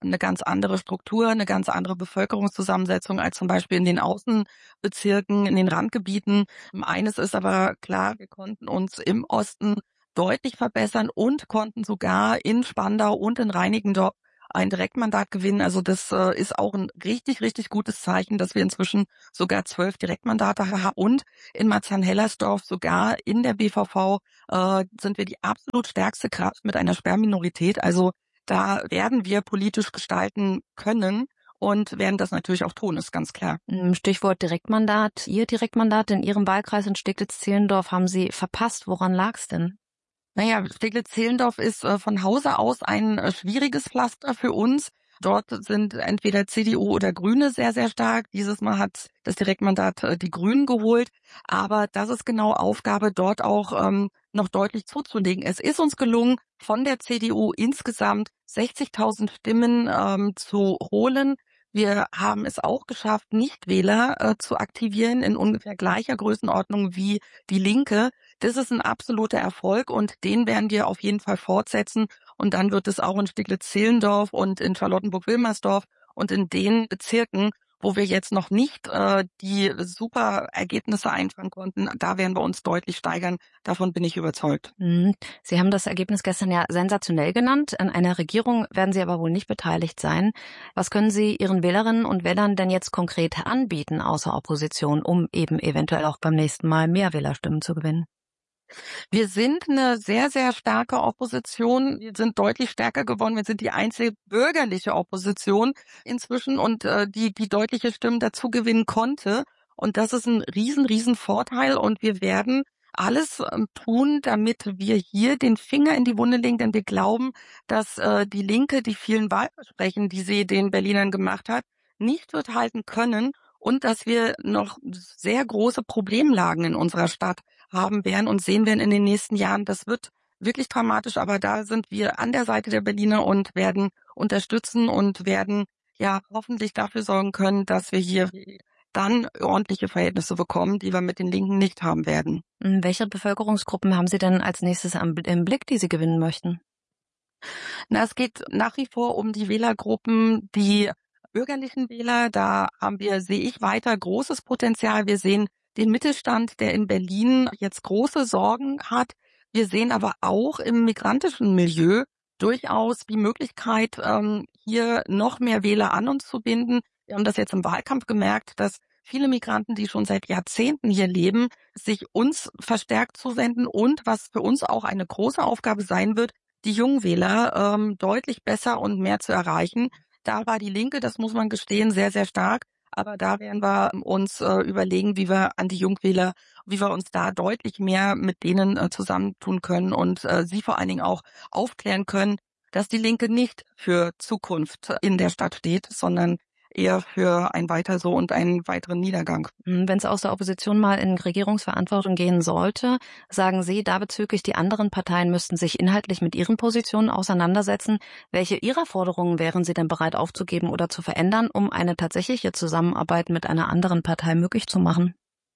eine ganz andere Struktur, eine ganz andere Bevölkerungszusammensetzung als zum Beispiel in den Außenbezirken, in den Randgebieten. Eines ist aber klar, wir konnten uns im Osten deutlich verbessern und konnten sogar in Spandau und in Reinickendorf ein Direktmandat gewinnen. Also das äh, ist auch ein richtig, richtig gutes Zeichen, dass wir inzwischen sogar zwölf Direktmandate haben. Und in Marzahn-Hellersdorf, sogar in der B V V, äh, sind wir die absolut stärkste Kraft mit einer Sperrminorität. Also da werden wir politisch gestalten können und werden das natürlich auch tun, ist ganz klar. Stichwort Direktmandat. Ihr Direktmandat in Ihrem Wahlkreis in Steglitz-Zehlendorf haben Sie verpasst. Woran lag's denn? Naja, Steglitz-Zehlendorf ist äh, von Hause aus ein äh, schwieriges Pflaster für uns. Dort sind entweder C D U oder Grüne sehr, sehr stark. Dieses Mal hat das Direktmandat äh, die Grünen geholt. Aber das ist genau Aufgabe, dort auch ähm, noch deutlich zuzulegen. Es ist uns gelungen, von der C D U insgesamt sechzigtausend Stimmen ähm, zu holen. Wir haben es auch geschafft, Nichtwähler äh, zu aktivieren in ungefähr gleicher Größenordnung wie die Linke. Das ist ein absoluter Erfolg und den werden wir auf jeden Fall fortsetzen. Und dann wird es auch in Steglitz-Zehlendorf und in Charlottenburg-Wilmersdorf und in den Bezirken, wo wir jetzt noch nicht äh, die super Ergebnisse einfahren konnten, da werden wir uns deutlich steigern. Davon bin ich überzeugt. Sie haben das Ergebnis gestern ja sensationell genannt. An einer Regierung werden Sie aber wohl nicht beteiligt sein. Was können Sie Ihren Wählerinnen und Wählern denn jetzt konkret anbieten außer Opposition, um eben eventuell auch beim nächsten Mal mehr Wählerstimmen zu gewinnen? Wir sind eine sehr, sehr starke Opposition. Wir sind deutlich stärker geworden. Wir sind die einzige bürgerliche Opposition inzwischen und äh, die die deutliche Stimmen dazu gewinnen konnte. Und das ist ein riesen, riesen Vorteil. Und wir werden alles ähm, tun, damit wir hier den Finger in die Wunde legen. Denn wir glauben, dass äh, die Linke die vielen Wahlversprechen, die sie den Berlinern gemacht hat, nicht wird halten können. Und dass wir noch sehr große Problemlagen in unserer Stadt haben werden und sehen werden in den nächsten Jahren. Das wird wirklich dramatisch, aber da sind wir an der Seite der Berliner und werden unterstützen und werden ja hoffentlich dafür sorgen können, dass wir hier dann ordentliche Verhältnisse bekommen, die wir mit den Linken nicht haben werden. Welche Bevölkerungsgruppen haben Sie denn als nächstes im Blick, die Sie gewinnen möchten? Na, es geht nach wie vor um die Wählergruppen, die bürgerlichen Wähler. Da haben wir, sehe ich, weiter großes Potenzial. Wir sehen den Mittelstand, der in Berlin jetzt große Sorgen hat. Wir sehen aber auch im migrantischen Milieu durchaus die Möglichkeit, hier noch mehr Wähler an uns zu binden. Wir haben das jetzt im Wahlkampf gemerkt, dass viele Migranten, die schon seit Jahrzehnten hier leben, sich uns verstärkt zuwenden und, was für uns auch eine große Aufgabe sein wird, die Jungwähler ähm, deutlich besser und mehr zu erreichen. Da war die Linke, das muss man gestehen, sehr, sehr stark. Aber da werden wir uns äh, überlegen, wie wir an die Jungwähler, wie wir uns da deutlich mehr mit denen äh, zusammentun können und äh, sie vor allen Dingen auch aufklären können, dass die Linke nicht für Zukunft in der Stadt steht, sondern eher für ein Weiter so und einen weiteren Niedergang. Wenn es aus der Opposition mal in Regierungsverantwortung gehen sollte, sagen Sie, da bezüglich die anderen Parteien müssten sich inhaltlich mit ihren Positionen auseinandersetzen. Welche Ihrer Forderungen wären Sie denn bereit aufzugeben oder zu verändern, um eine tatsächliche Zusammenarbeit mit einer anderen Partei möglich zu machen?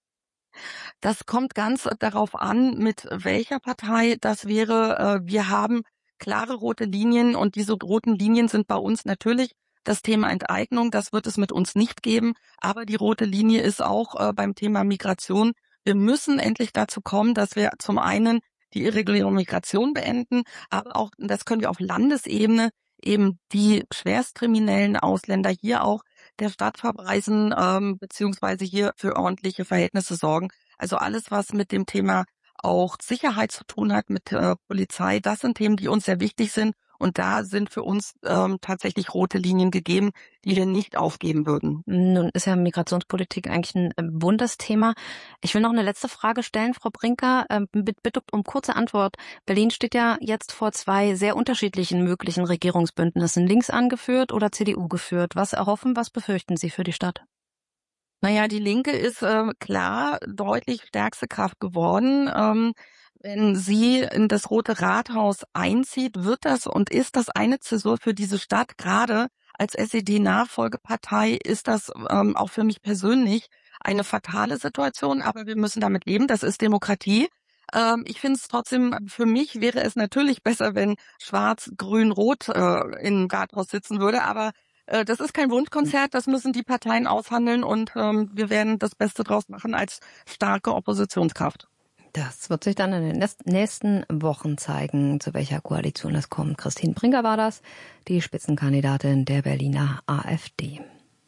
Das kommt ganz darauf an, mit welcher Partei das wäre. Wir haben klare rote Linien und diese roten Linien sind bei uns natürlich das Thema Enteignung, das wird es mit uns nicht geben. Aber die rote Linie ist auch äh, beim Thema Migration. Wir müssen endlich dazu kommen, dass wir zum einen die irreguläre Migration beenden, aber auch, das können wir auf Landesebene, eben die schwerstkriminellen Ausländer hier auch der Stadt verweisen, ähm, beziehungsweise hier für ordentliche Verhältnisse sorgen. Also alles, was mit dem Thema auch Sicherheit zu tun hat, mit äh, Polizei, das sind Themen, die uns sehr wichtig sind. Und da sind für uns ähm, tatsächlich rote Linien gegeben, die wir nicht aufgeben würden. Nun ist ja Migrationspolitik eigentlich ein äh, Bundesthema. Ich will noch eine letzte Frage stellen, Frau Brinker. Ähm, bitte um kurze Antwort. Berlin steht ja jetzt vor zwei sehr unterschiedlichen möglichen Regierungsbündnissen. Links angeführt oder C D U geführt. Was erhoffen, was befürchten Sie für die Stadt? Naja, die Linke ist äh, klar deutlich stärkste Kraft geworden. Ähm, Wenn sie in das Rote Rathaus einzieht, wird das und ist das eine Zäsur für diese Stadt. Gerade als S E D-Nachfolgepartei ist das ähm, auch für mich persönlich eine fatale Situation. Aber wir müssen damit leben. Das ist Demokratie. Ähm, ich finde es trotzdem, für mich wäre es natürlich besser, wenn Schwarz, Grün, Rot äh, im Rathaus sitzen würde, aber äh, das ist kein Wunschkonzert, das müssen die Parteien aushandeln und ähm, wir werden das Beste draus machen als starke Oppositionskraft. Das wird sich dann in den nächsten Wochen zeigen, zu welcher Koalition es kommt. Christine Brinker war das, die Spitzenkandidatin der Berliner AfD.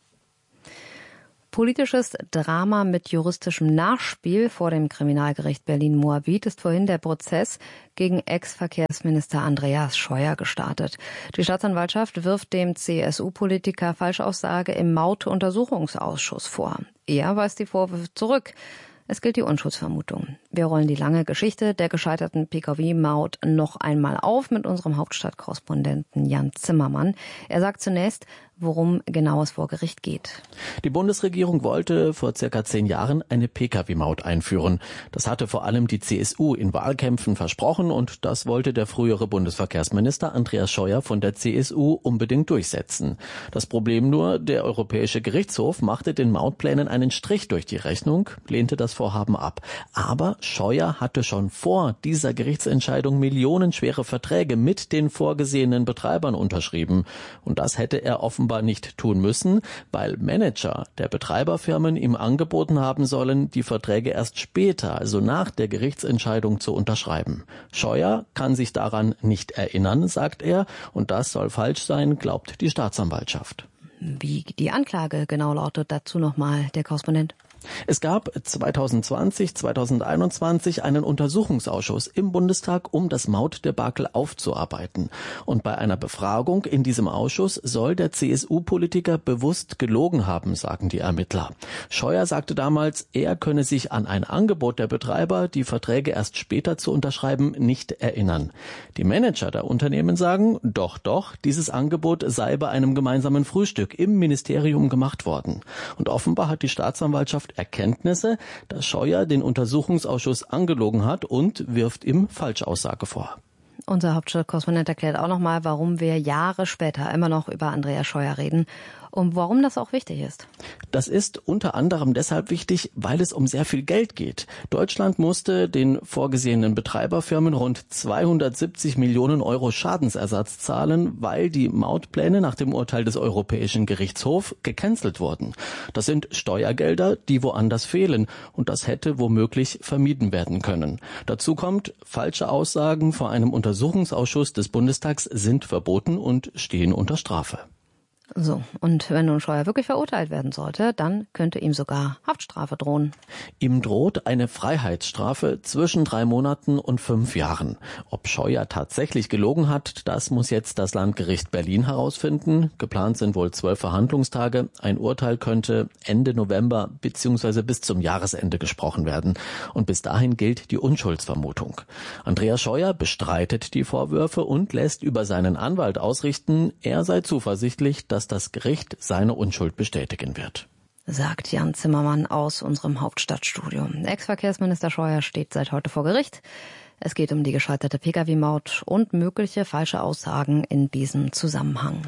Politisches Drama mit juristischem Nachspiel vor dem Kriminalgericht Berlin-Moabit ist vorhin der Prozess gegen Ex-Verkehrsminister Andreas Scheuer gestartet. Die Staatsanwaltschaft wirft dem C S U-Politiker Falschaussage im Maut-Untersuchungsausschuss vor. Er weist die Vorwürfe zurück. Es gilt die Unschuldsvermutung. Wir rollen die lange Geschichte der gescheiterten P K W-Maut noch einmal auf mit unserem Hauptstadtkorrespondenten Jan Zimmermann. Er sagt zunächst, worum genau es vor Gericht geht. Die Bundesregierung wollte vor circa zehn Jahren eine P K W-Maut einführen. Das hatte vor allem die C S U in Wahlkämpfen versprochen und das wollte der frühere Bundesverkehrsminister Andreas Scheuer von der C S U unbedingt durchsetzen. Das Problem nur, der Europäische Gerichtshof machte den Mautplänen einen Strich durch die Rechnung, lehnte das Vorhaben ab. Aber Scheuer hatte schon vor dieser Gerichtsentscheidung millionenschwere Verträge mit den vorgesehenen Betreibern unterschrieben. Und das hätte er offenbar nicht tun müssen, weil Manager der Betreiberfirmen ihm angeboten haben sollen, die Verträge erst später, also nach der Gerichtsentscheidung, zu unterschreiben. Scheuer kann sich daran nicht erinnern, sagt er, und das soll falsch sein, glaubt die Staatsanwaltschaft. Wie die Anklage genau lautet, dazu nochmal der Korrespondent. Es gab zweitausendzwanzig, zweitausendeinundzwanzig einen Untersuchungsausschuss im Bundestag, um das Mautdebakel aufzuarbeiten. Und bei einer Befragung in diesem Ausschuss soll der C S U-Politiker bewusst gelogen haben, sagen die Ermittler. Scheuer sagte damals, er könne sich an ein Angebot der Betreiber, die Verträge erst später zu unterschreiben, nicht erinnern. Die Manager der Unternehmen sagen, doch, doch, dieses Angebot sei bei einem gemeinsamen Frühstück im Ministerium gemacht worden. Und offenbar hat die Staatsanwaltschaft Erkenntnisse, dass Scheuer den Untersuchungsausschuss angelogen hat und wirft ihm Falschaussage vor. Unser Hauptstadtkorrespondent erklärt auch nochmal, warum wir Jahre später immer noch über Andreas Scheuer reden und warum das auch wichtig ist. Das ist unter anderem deshalb wichtig, weil es um sehr viel Geld geht. Deutschland musste den vorgesehenen Betreiberfirmen rund zweihundertsiebzig Millionen Euro Schadensersatz zahlen, weil die Mautpläne nach dem Urteil des Europäischen Gerichtshofs gecancelt wurden. Das sind Steuergelder, die woanders fehlen und das hätte womöglich vermieden werden können. Dazu kommt, falsche Aussagen vor einem Untersuchungsausschuss des Bundestags sind verboten und stehen unter Strafe. So, und wenn nun Scheuer wirklich verurteilt werden sollte, dann könnte ihm sogar Haftstrafe drohen. Ihm droht eine Freiheitsstrafe zwischen drei Monaten und fünf Jahren. Ob Scheuer tatsächlich gelogen hat, das muss jetzt das Landgericht Berlin herausfinden. Geplant sind wohl zwölf Verhandlungstage. Ein Urteil könnte Ende November bzw. bis zum Jahresende gesprochen werden. Und bis dahin gilt die Unschuldsvermutung. Andreas Scheuer bestreitet die Vorwürfe und lässt über seinen Anwalt ausrichten, er sei zuversichtlich, dass dass das Gericht seine Unschuld bestätigen wird. Sagt Jan Zimmermann aus unserem Hauptstadtstudio. Ex-Verkehrsminister Scheuer steht seit heute vor Gericht. Es geht um die gescheiterte P K W-Maut und mögliche falsche Aussagen in diesem Zusammenhang.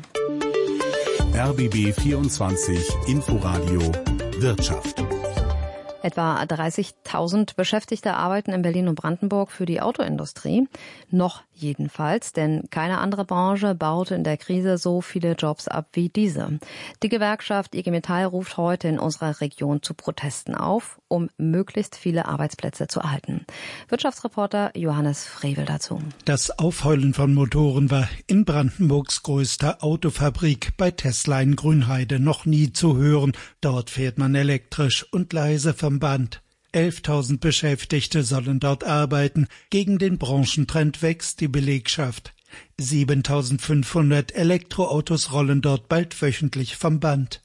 R B B vierundzwanzig Inforadio Wirtschaft. Etwa dreißigtausend Beschäftigte arbeiten in Berlin und Brandenburg für die Autoindustrie. Noch jedenfalls, denn keine andere Branche baute in der Krise so viele Jobs ab wie diese. Die Gewerkschaft I G Metall ruft heute in unserer Region zu Protesten auf, um möglichst viele Arbeitsplätze zu erhalten. Wirtschaftsreporter Johannes Frevel dazu. Das Aufheulen von Motoren war in Brandenburgs größter Autofabrik bei Tesla in Grünheide noch nie zu hören. Dort fährt man elektrisch und leise vom Band. elftausend Beschäftigte sollen dort arbeiten. Gegen den Branchentrend wächst die Belegschaft. siebentausendfünfhundert Elektroautos rollen dort bald wöchentlich vom Band.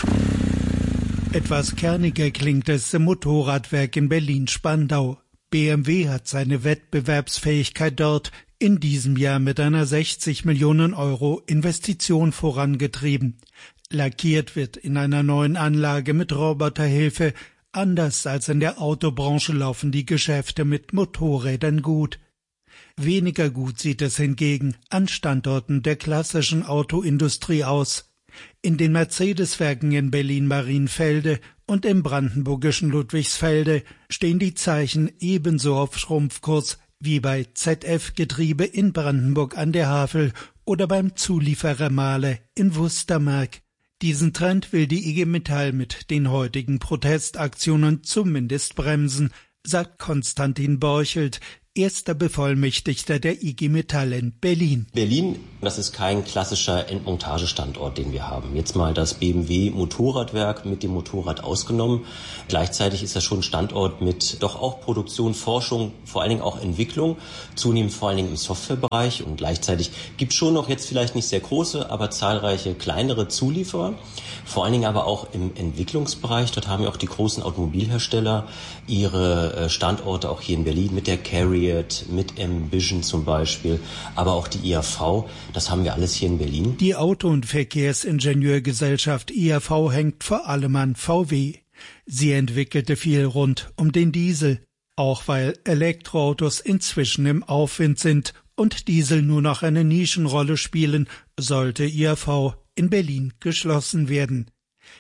Etwas kerniger klingt es im Motorradwerk in Berlin-Spandau. B M W hat seine Wettbewerbsfähigkeit dort in diesem Jahr mit einer sechzig Millionen Euro Investition vorangetrieben. Lackiert wird in einer neuen Anlage mit Roboterhilfe. Anders als in der Autobranche laufen die Geschäfte mit Motorrädern gut. Weniger gut sieht es hingegen an Standorten der klassischen Autoindustrie aus. In den Mercedes-Werken in Berlin-Marienfelde und im brandenburgischen Ludwigsfelde stehen die Zeichen ebenso auf Schrumpfkurs wie bei Z F Getriebe in Brandenburg an der Havel oder beim Zulieferer Mahle in Wustermark. Diesen Trend will die I G Metall mit den heutigen Protestaktionen zumindest bremsen, sagt Konstantin Borchelt, erster Bevollmächtigter der I G Metall in Berlin. Berlin, das ist kein klassischer Endmontagestandort, den wir haben. Jetzt mal das B M W Motorradwerk mit dem Motorrad ausgenommen. Gleichzeitig ist das schon ein Standort mit doch auch Produktion, Forschung, vor allen Dingen auch Entwicklung, zunehmend vor allen Dingen im Softwarebereich. Und gleichzeitig gibt es schon noch jetzt vielleicht nicht sehr große, aber zahlreiche kleinere Zulieferer. Vor allen Dingen aber auch im Entwicklungsbereich. Dort haben ja auch die großen Automobilhersteller ihre Standorte, auch hier in Berlin mit der Carriot, mit Ambition zum Beispiel, aber auch die I A V. Das haben wir alles hier in Berlin. Die Auto- und Verkehrsingenieurgesellschaft I A V hängt vor allem an V W. Sie entwickelte viel rund um den Diesel, auch weil Elektroautos inzwischen im Aufwind sind und Diesel nur noch eine Nischenrolle spielen, sollte I A V in Berlin geschlossen werden.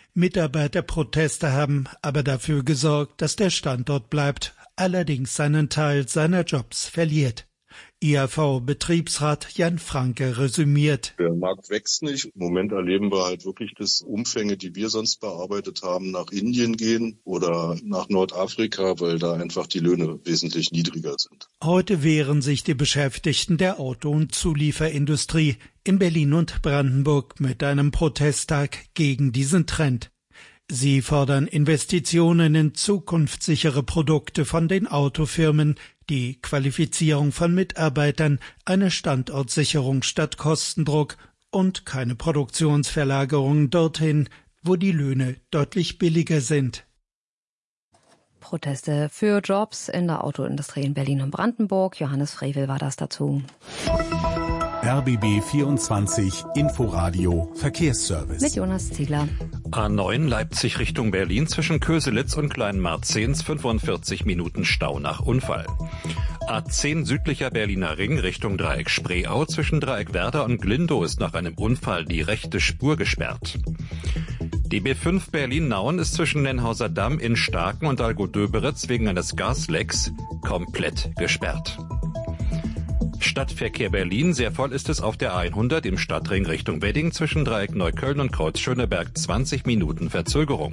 Mitarbeiterproteste haben aber dafür gesorgt, dass der Standort bleibt, allerdings seinen Teil seiner Jobs verliert. I A V-Betriebsrat Jan Franke resümiert. Der Markt wächst nicht. Im Moment erleben wir halt wirklich, dass Umfänge, die wir sonst bearbeitet haben, nach Indien gehen oder nach Nordafrika, weil da einfach die Löhne wesentlich niedriger sind. Heute wehren sich die Beschäftigten der Auto- und Zulieferindustrie in Berlin und Brandenburg mit einem Protesttag gegen diesen Trend. Sie fordern Investitionen in zukunftssichere Produkte von den Autofirmen, die Qualifizierung von Mitarbeitern, eine Standortsicherung statt Kostendruck und keine Produktionsverlagerung dorthin, wo die Löhne deutlich billiger sind. Proteste für Jobs in der Autoindustrie in Berlin und Brandenburg. Johannes Frevel war das dazu. R B B vierundzwanzig Inforadio Verkehrsservice. Mit Jonas Ziegler. A neun Leipzig Richtung Berlin zwischen Köselitz und Kleinmarzens fünfundvierzig Minuten Stau nach Unfall. A zehn südlicher Berliner Ring Richtung Dreieck Spreeau zwischen Dreieck Werder und Glindow ist nach einem Unfall die rechte Spur gesperrt. Die B fünf Berlin-Nauen ist zwischen Nennhauser Damm in Starken und Algodöberitz wegen eines Gaslecks komplett gesperrt. Stadtverkehr Berlin, sehr voll ist es auf der A hundert im Stadtring Richtung Wedding zwischen Dreieck Neukölln und Kreuz Schöneberg, zwanzig Minuten Verzögerung.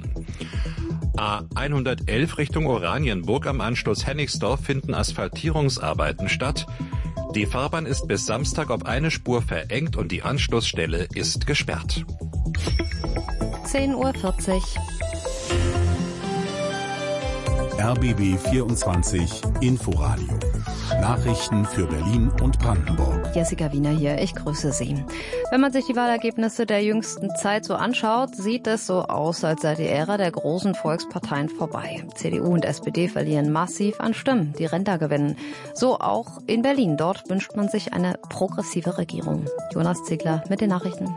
A hundertelf Richtung Oranienburg am Anschluss Hennigsdorf finden Asphaltierungsarbeiten statt. Die Fahrbahn ist bis Samstag auf eine Spur verengt und die Anschlussstelle ist gesperrt. zehn Uhr vierzig. R B B vierundzwanzig Inforadio. Nachrichten für Berlin und Brandenburg. Jessica Wiener hier, ich grüße Sie. Wenn man sich die Wahlergebnisse der jüngsten Zeit so anschaut, sieht es so aus, als sei die Ära der großen Volksparteien vorbei. C D U und S P D verlieren massiv an Stimmen, die Rentner gewinnen. So auch in Berlin. Dort wünscht man sich eine progressive Regierung. Jonas Ziegler mit den Nachrichten.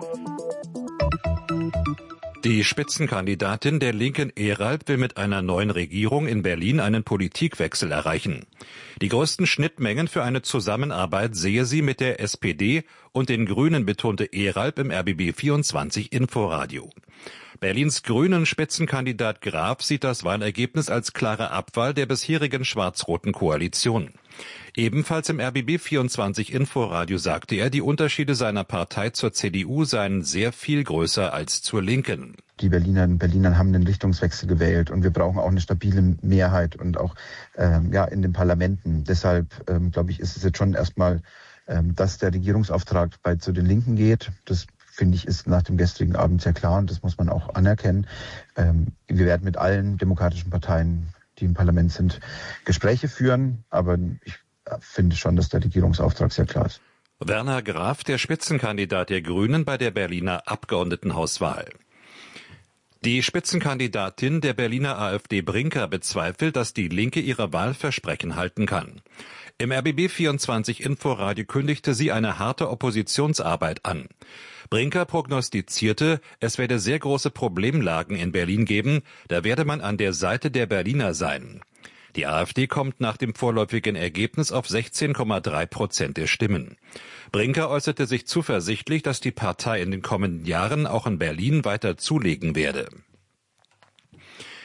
Die Spitzenkandidatin der Linken Eralb will mit einer neuen Regierung in Berlin einen Politikwechsel erreichen. Die größten Schnittmengen für eine Zusammenarbeit sehe sie mit der S P D und den Grünen, betonte Eralb im R B B vierundzwanzig Inforadio. Berlins Grünen Spitzenkandidat Graf sieht das Wahlergebnis als klare Abwahl der bisherigen schwarz-roten Koalition. Ebenfalls im R B B vierundzwanzig Inforadio sagte er, die Unterschiede seiner Partei zur C D U seien sehr viel größer als zur Linken. Die Berlinerinnen und Berliner haben einen Richtungswechsel gewählt und wir brauchen auch eine stabile Mehrheit und auch ähm, ja in den Parlamenten. Deshalb ähm, glaube ich, ist es jetzt schon erstmal, ähm, dass der Regierungsauftrag bei zu den Linken geht. Das finde ich, ist nach dem gestrigen Abend sehr klar und das muss man auch anerkennen. Ähm, wir werden mit allen demokratischen Parteien, die im Parlament sind, Gespräche führen, aber ich finde schon, dass der Regierungsauftrag sehr klar ist. Werner Graf, der Spitzenkandidat der Grünen bei der Berliner Abgeordnetenhauswahl. Die Spitzenkandidatin der Berliner AfD Brinker bezweifelt, dass die Linke ihre Wahlversprechen halten kann. Im R B B vierundzwanzig Inforadio kündigte sie eine harte Oppositionsarbeit an. Brinker prognostizierte, es werde sehr große Problemlagen in Berlin geben, da werde man an der Seite der Berliner sein. Die AfD kommt nach dem vorläufigen Ergebnis auf sechzehn Komma drei Prozent der Stimmen. Brinker äußerte sich zuversichtlich, dass die Partei in den kommenden Jahren auch in Berlin weiter zulegen werde.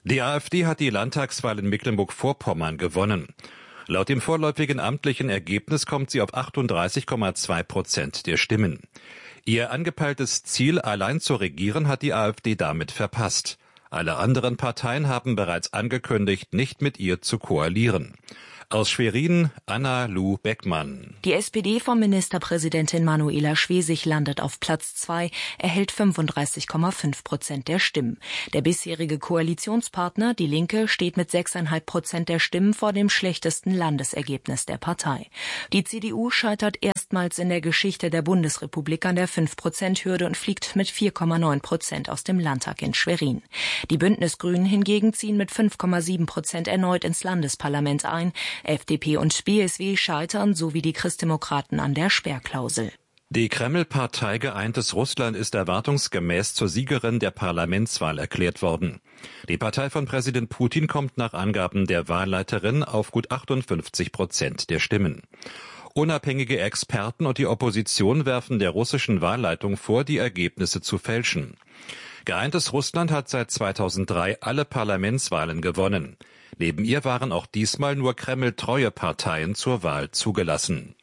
Die AfD hat die Landtagswahl in Mecklenburg-Vorpommern gewonnen. Laut dem vorläufigen amtlichen Ergebnis kommt sie auf achtunddreißig Komma zwei Prozent der Stimmen. Ihr angepeiltes Ziel, allein zu regieren, hat die AfD damit verpasst. Alle anderen Parteien haben bereits angekündigt, nicht mit ihr zu koalieren. Aus Schwerin, Anna-Lu Beckmann. Die S P D von Ministerpräsidentin Manuela Schwesig landet auf Platz zwei, erhält fünfunddreißig Komma fünf Prozent der Stimmen. Der bisherige Koalitionspartner, die Linke, steht mit sechs Komma fünf Prozent der Stimmen vor dem schlechtesten Landesergebnis der Partei. Die C D U scheitert erstmals in der Geschichte der Bundesrepublik an der fünf Prozent Hürde und fliegt mit vier Komma neun Prozent aus dem Landtag in Schwerin. Die Bündnisgrünen hingegen ziehen mit fünf Komma sieben Prozent erneut ins Landesparlament ein. F D P und B S W scheitern sowie die Christdemokraten an der Sperrklausel. Die Kreml-Partei Geeintes Russland ist erwartungsgemäß zur Siegerin der Parlamentswahl erklärt worden. Die Partei von Präsident Putin kommt nach Angaben der Wahlleiterin auf gut achtundfünfzig Prozent der Stimmen. Unabhängige Experten und die Opposition werfen der russischen Wahlleitung vor, die Ergebnisse zu fälschen. Geeintes Russland hat seit zweitausenddrei alle Parlamentswahlen gewonnen. Neben ihr waren auch diesmal nur Kreml-treue Parteien zur Wahl zugelassen.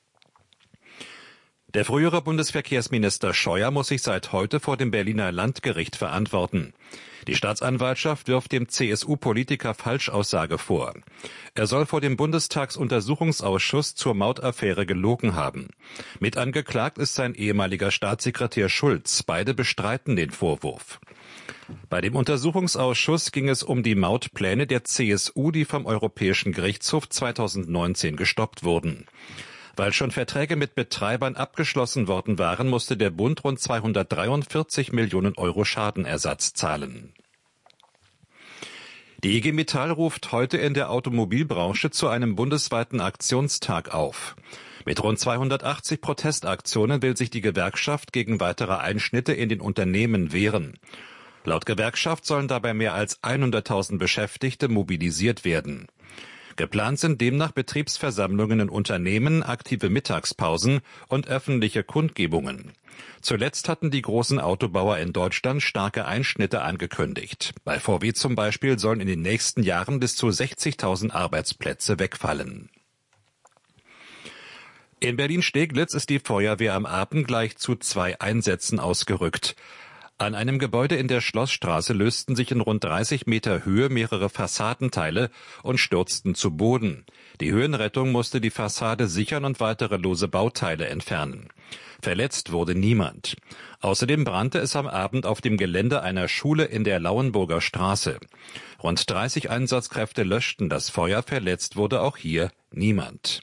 Der frühere Bundesverkehrsminister Scheuer muss sich seit heute vor dem Berliner Landgericht verantworten. Die Staatsanwaltschaft wirft dem C S U-Politiker Falschaussage vor. Er soll vor dem Bundestagsuntersuchungsausschuss zur Mautaffäre gelogen haben. Mit angeklagt ist sein ehemaliger Staatssekretär Schulz. Beide bestreiten den Vorwurf. Bei dem Untersuchungsausschuss ging es um die Mautpläne der C S U, die vom Europäischen Gerichtshof zweitausendneunzehn gestoppt wurden. Weil schon Verträge mit Betreibern abgeschlossen worden waren, musste der Bund rund zweihundertdreiundvierzig Millionen Euro Schadenersatz zahlen. Die I G Metall ruft heute in der Automobilbranche zu einem bundesweiten Aktionstag auf. Mit rund zweihundertachtzig Protestaktionen will sich die Gewerkschaft gegen weitere Einschnitte in den Unternehmen wehren. Laut Gewerkschaft sollen dabei mehr als hunderttausend Beschäftigte mobilisiert werden. Geplant sind demnach Betriebsversammlungen in Unternehmen, aktive Mittagspausen und öffentliche Kundgebungen. Zuletzt hatten die großen Autobauer in Deutschland starke Einschnitte angekündigt. Bei V W zum Beispiel sollen in den nächsten Jahren bis zu sechzigtausend Arbeitsplätze wegfallen. In Berlin-Steglitz ist die Feuerwehr am Abend gleich zu zwei Einsätzen ausgerückt. An einem Gebäude in der Schlossstraße lösten sich in rund dreißig Meter Höhe mehrere Fassadenteile und stürzten zu Boden. Die Höhenrettung musste die Fassade sichern und weitere lose Bauteile entfernen. Verletzt wurde niemand. Außerdem brannte es am Abend auf dem Gelände einer Schule in der Lauenburger Straße. Rund dreißig Einsatzkräfte löschten das Feuer, verletzt wurde auch hier niemand.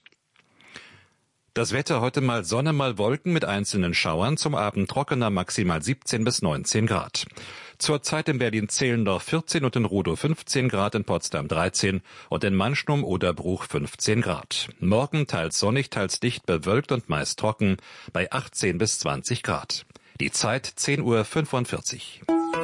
Das Wetter heute mal Sonne, mal Wolken mit einzelnen Schauern, zum Abend trockener, maximal siebzehn bis neunzehn Grad. Zurzeit in Berlin-Zehlendorf vierzehn und in Rudow fünfzehn Grad, in Potsdam dreizehn und in Mannschnum-Oderbruch fünfzehn Grad. Morgen teils sonnig, teils dicht bewölkt und meist trocken bei achtzehn bis zwanzig Grad. Die Zeit zehn Uhr fünfundvierzig.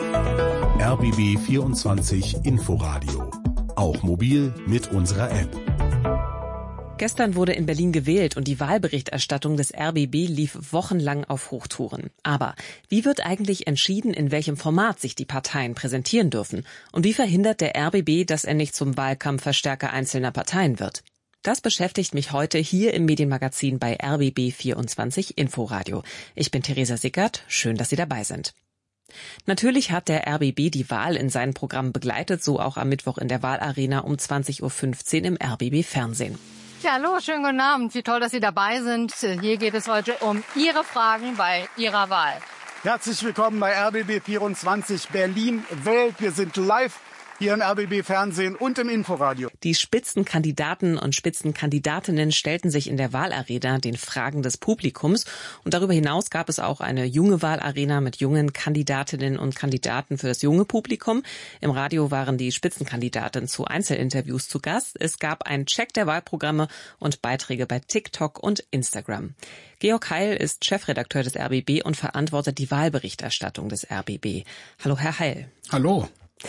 R B B vierundzwanzig Inforadio. Auch mobil mit unserer App. Gestern wurde in Berlin gewählt und die Wahlberichterstattung des R B B lief wochenlang auf Hochtouren. Aber wie wird eigentlich entschieden, in welchem Format sich die Parteien präsentieren dürfen? Und wie verhindert der R B B, dass er nicht zum Wahlkampfverstärker einzelner Parteien wird? Das beschäftigt mich heute hier im Medienmagazin bei R B B vierundzwanzig Inforadio. Ich bin Theresa Sickert, schön, dass Sie dabei sind. Natürlich hat der R B B die Wahl in seinem Programm begleitet, so auch am Mittwoch in der Wahlarena um zwanzig Uhr fünfzehn im R B B Fernsehen. Ja, hallo, schönen guten Abend. Wie toll, dass Sie dabei sind. Hier geht es heute um Ihre Fragen bei Ihrer Wahl. Herzlich willkommen bei R B B vierundzwanzig Berlin Welt. Wir sind live hier im R B B Fernsehen und im Inforadio. Die Spitzenkandidaten und Spitzenkandidatinnen stellten sich in der Wahlarena den Fragen des Publikums. Und darüber hinaus gab es auch eine junge Wahlarena mit jungen Kandidatinnen und Kandidaten für das junge Publikum. Im Radio waren die Spitzenkandidaten zu Einzelinterviews zu Gast. Es gab einen Check der Wahlprogramme und Beiträge bei TikTok und Instagram. Georg Heil ist Chefredakteur des R B B und verantwortet die Wahlberichterstattung des R B B. Hallo, Herr Heil. Hallo.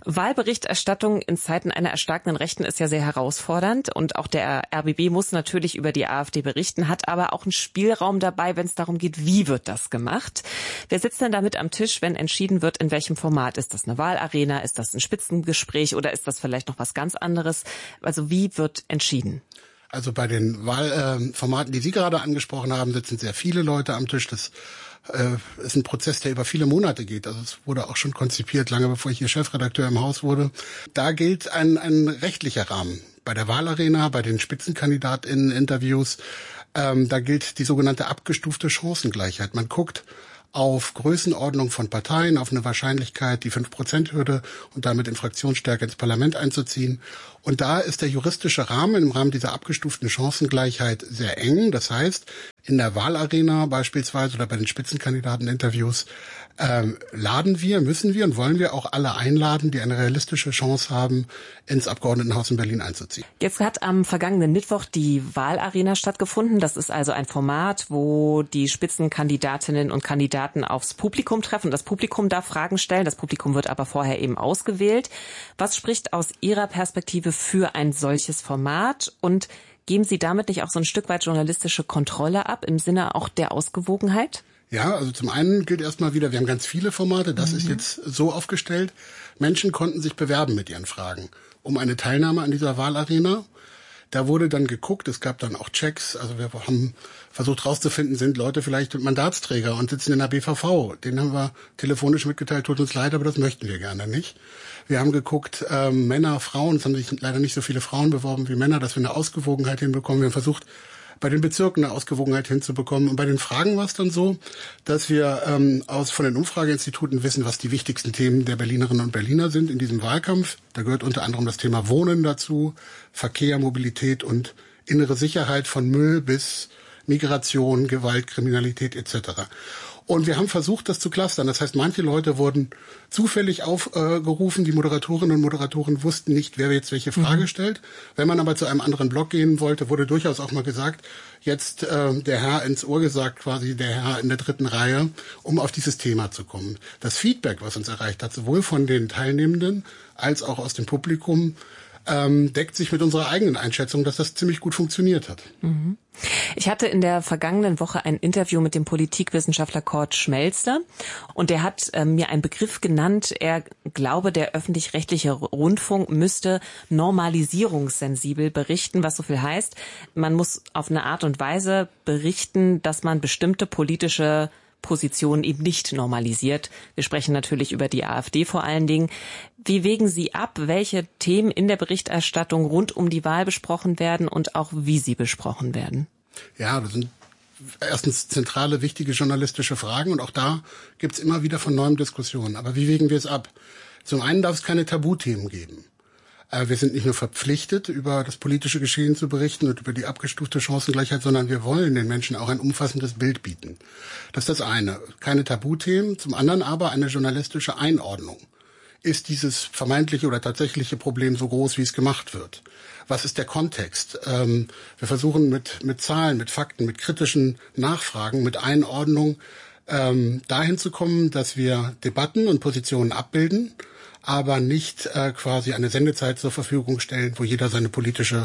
Wahlberichterstattung in Zeiten einer erstarkenden Rechten ist ja sehr herausfordernd und auch der R B B muss natürlich über die AfD berichten, hat aber auch einen Spielraum dabei, wenn es darum geht, wie wird das gemacht. Wer sitzt denn damit am Tisch, wenn entschieden wird, in welchem Format? Ist das eine Wahlarena, ist das ein Spitzengespräch oder ist das vielleicht noch was ganz anderes? Also wie wird entschieden? Also bei den Wahlformaten, die Sie gerade angesprochen haben, sitzen sehr viele Leute am Tisch. Das äh, ist ein Prozess, der über viele Monate geht. Also es wurde auch schon konzipiert, lange bevor ich hier Chefredakteur im Haus wurde. Da gilt ein, ein rechtlicher Rahmen. Bei der Wahlarena, bei den SpitzenkandidatInnen-Interviews, ähm, da gilt die sogenannte abgestufte Chancengleichheit. Man guckt auf Größenordnung von Parteien, auf eine Wahrscheinlichkeit, die fünf Prozent Hürde und damit in Fraktionsstärke ins Parlament einzuziehen. Und da ist der juristische Rahmen im Rahmen dieser abgestuften Chancengleichheit sehr eng. Das heißt, in der Wahlarena beispielsweise oder bei den Spitzenkandidateninterviews ähm, laden wir, müssen wir und wollen wir auch alle einladen, die eine realistische Chance haben, ins Abgeordnetenhaus in Berlin einzuziehen. Jetzt hat am vergangenen Mittwoch die Wahlarena stattgefunden. Das ist also ein Format, wo die Spitzenkandidatinnen und Kandidaten aufs Publikum treffen. Das Publikum darf Fragen stellen. Das Publikum wird aber vorher eben ausgewählt. Was spricht aus Ihrer Perspektive für ein solches Format und geben Sie damit nicht auch so ein Stück weit journalistische Kontrolle ab im Sinne auch der Ausgewogenheit? Ja, also zum einen gilt erstmal wieder, wir haben ganz viele Formate, das mhm. ist jetzt so aufgestellt. Menschen konnten sich bewerben mit ihren Fragen um eine Teilnahme an dieser Wahlarena. Da wurde dann geguckt, es gab dann auch Checks, also wir haben versucht rauszufinden, sind Leute vielleicht Mandatsträger und sitzen in der B V V. Denen haben wir telefonisch mitgeteilt, tut uns leid, aber das möchten wir gerne nicht. Wir haben geguckt, ähm, Männer, Frauen, es haben sich leider nicht so viele Frauen beworben wie Männer, dass wir eine Ausgewogenheit hinbekommen. Wir haben versucht, bei den Bezirken eine Ausgewogenheit hinzubekommen. Und bei den Fragen war es dann so, dass wir ähm, aus von den Umfrageinstituten wissen, was die wichtigsten Themen der Berlinerinnen und Berliner sind in diesem Wahlkampf. Da gehört unter anderem das Thema Wohnen dazu, Verkehr, Mobilität und innere Sicherheit von Müll bis Migration, Gewalt, Kriminalität et cetera. Und wir haben versucht, das zu clustern. Das heißt, manche Leute wurden zufällig aufgerufen. Die Moderatorinnen und Moderatoren wussten nicht, wer jetzt welche Frage mhm. stellt. Wenn man aber zu einem anderen Blog gehen wollte, wurde durchaus auch mal gesagt, jetzt äh, der Herr ins Ohr gesagt, quasi der Herr in der dritten Reihe, um auf dieses Thema zu kommen. Das Feedback, was uns erreicht hat, sowohl von den Teilnehmenden als auch aus dem Publikum, ähm, deckt sich mit unserer eigenen Einschätzung, dass das ziemlich gut funktioniert hat. Mhm. Ich hatte in der vergangenen Woche ein Interview mit dem Politikwissenschaftler Kurt Schmelzter und der hat äh, mir einen Begriff genannt. Er glaube, der öffentlich-rechtliche Rundfunk müsste normalisierungssensibel berichten, was so viel heißt, man muss auf eine Art und Weise berichten, dass man bestimmte politische Positionen eben nicht normalisiert. Wir sprechen natürlich über die AfD vor allen Dingen. Wie wägen Sie ab, welche Themen in der Berichterstattung rund um die Wahl besprochen werden und auch wie sie besprochen werden? Ja, das sind erstens zentrale, wichtige journalistische Fragen und auch da gibt es immer wieder von neuem Diskussionen. Aber wie wägen wir es ab? Zum einen darf es keine Tabuthemen geben. Wir sind nicht nur verpflichtet, über das politische Geschehen zu berichten und über die abgestufte Chancengleichheit, sondern wir wollen den Menschen auch ein umfassendes Bild bieten. Das ist das eine. Keine Tabuthemen. Zum anderen aber eine journalistische Einordnung. Ist dieses vermeintliche oder tatsächliche Problem so groß, wie es gemacht wird? Was ist der Kontext? Ähm, wir versuchen mit, mit Zahlen, mit Fakten, mit kritischen Nachfragen, mit Einordnung ähm, dahin zu kommen, dass wir Debatten und Positionen abbilden, aber nicht äh, quasi eine Sendezeit zur Verfügung stellen, wo jeder seine politische,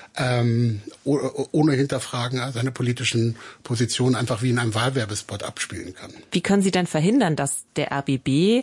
ähm, ohne Hinterfragen, seine politischen Positionen einfach wie in einem Wahlwerbespot abspielen kann. Wie können Sie denn verhindern, dass der R B B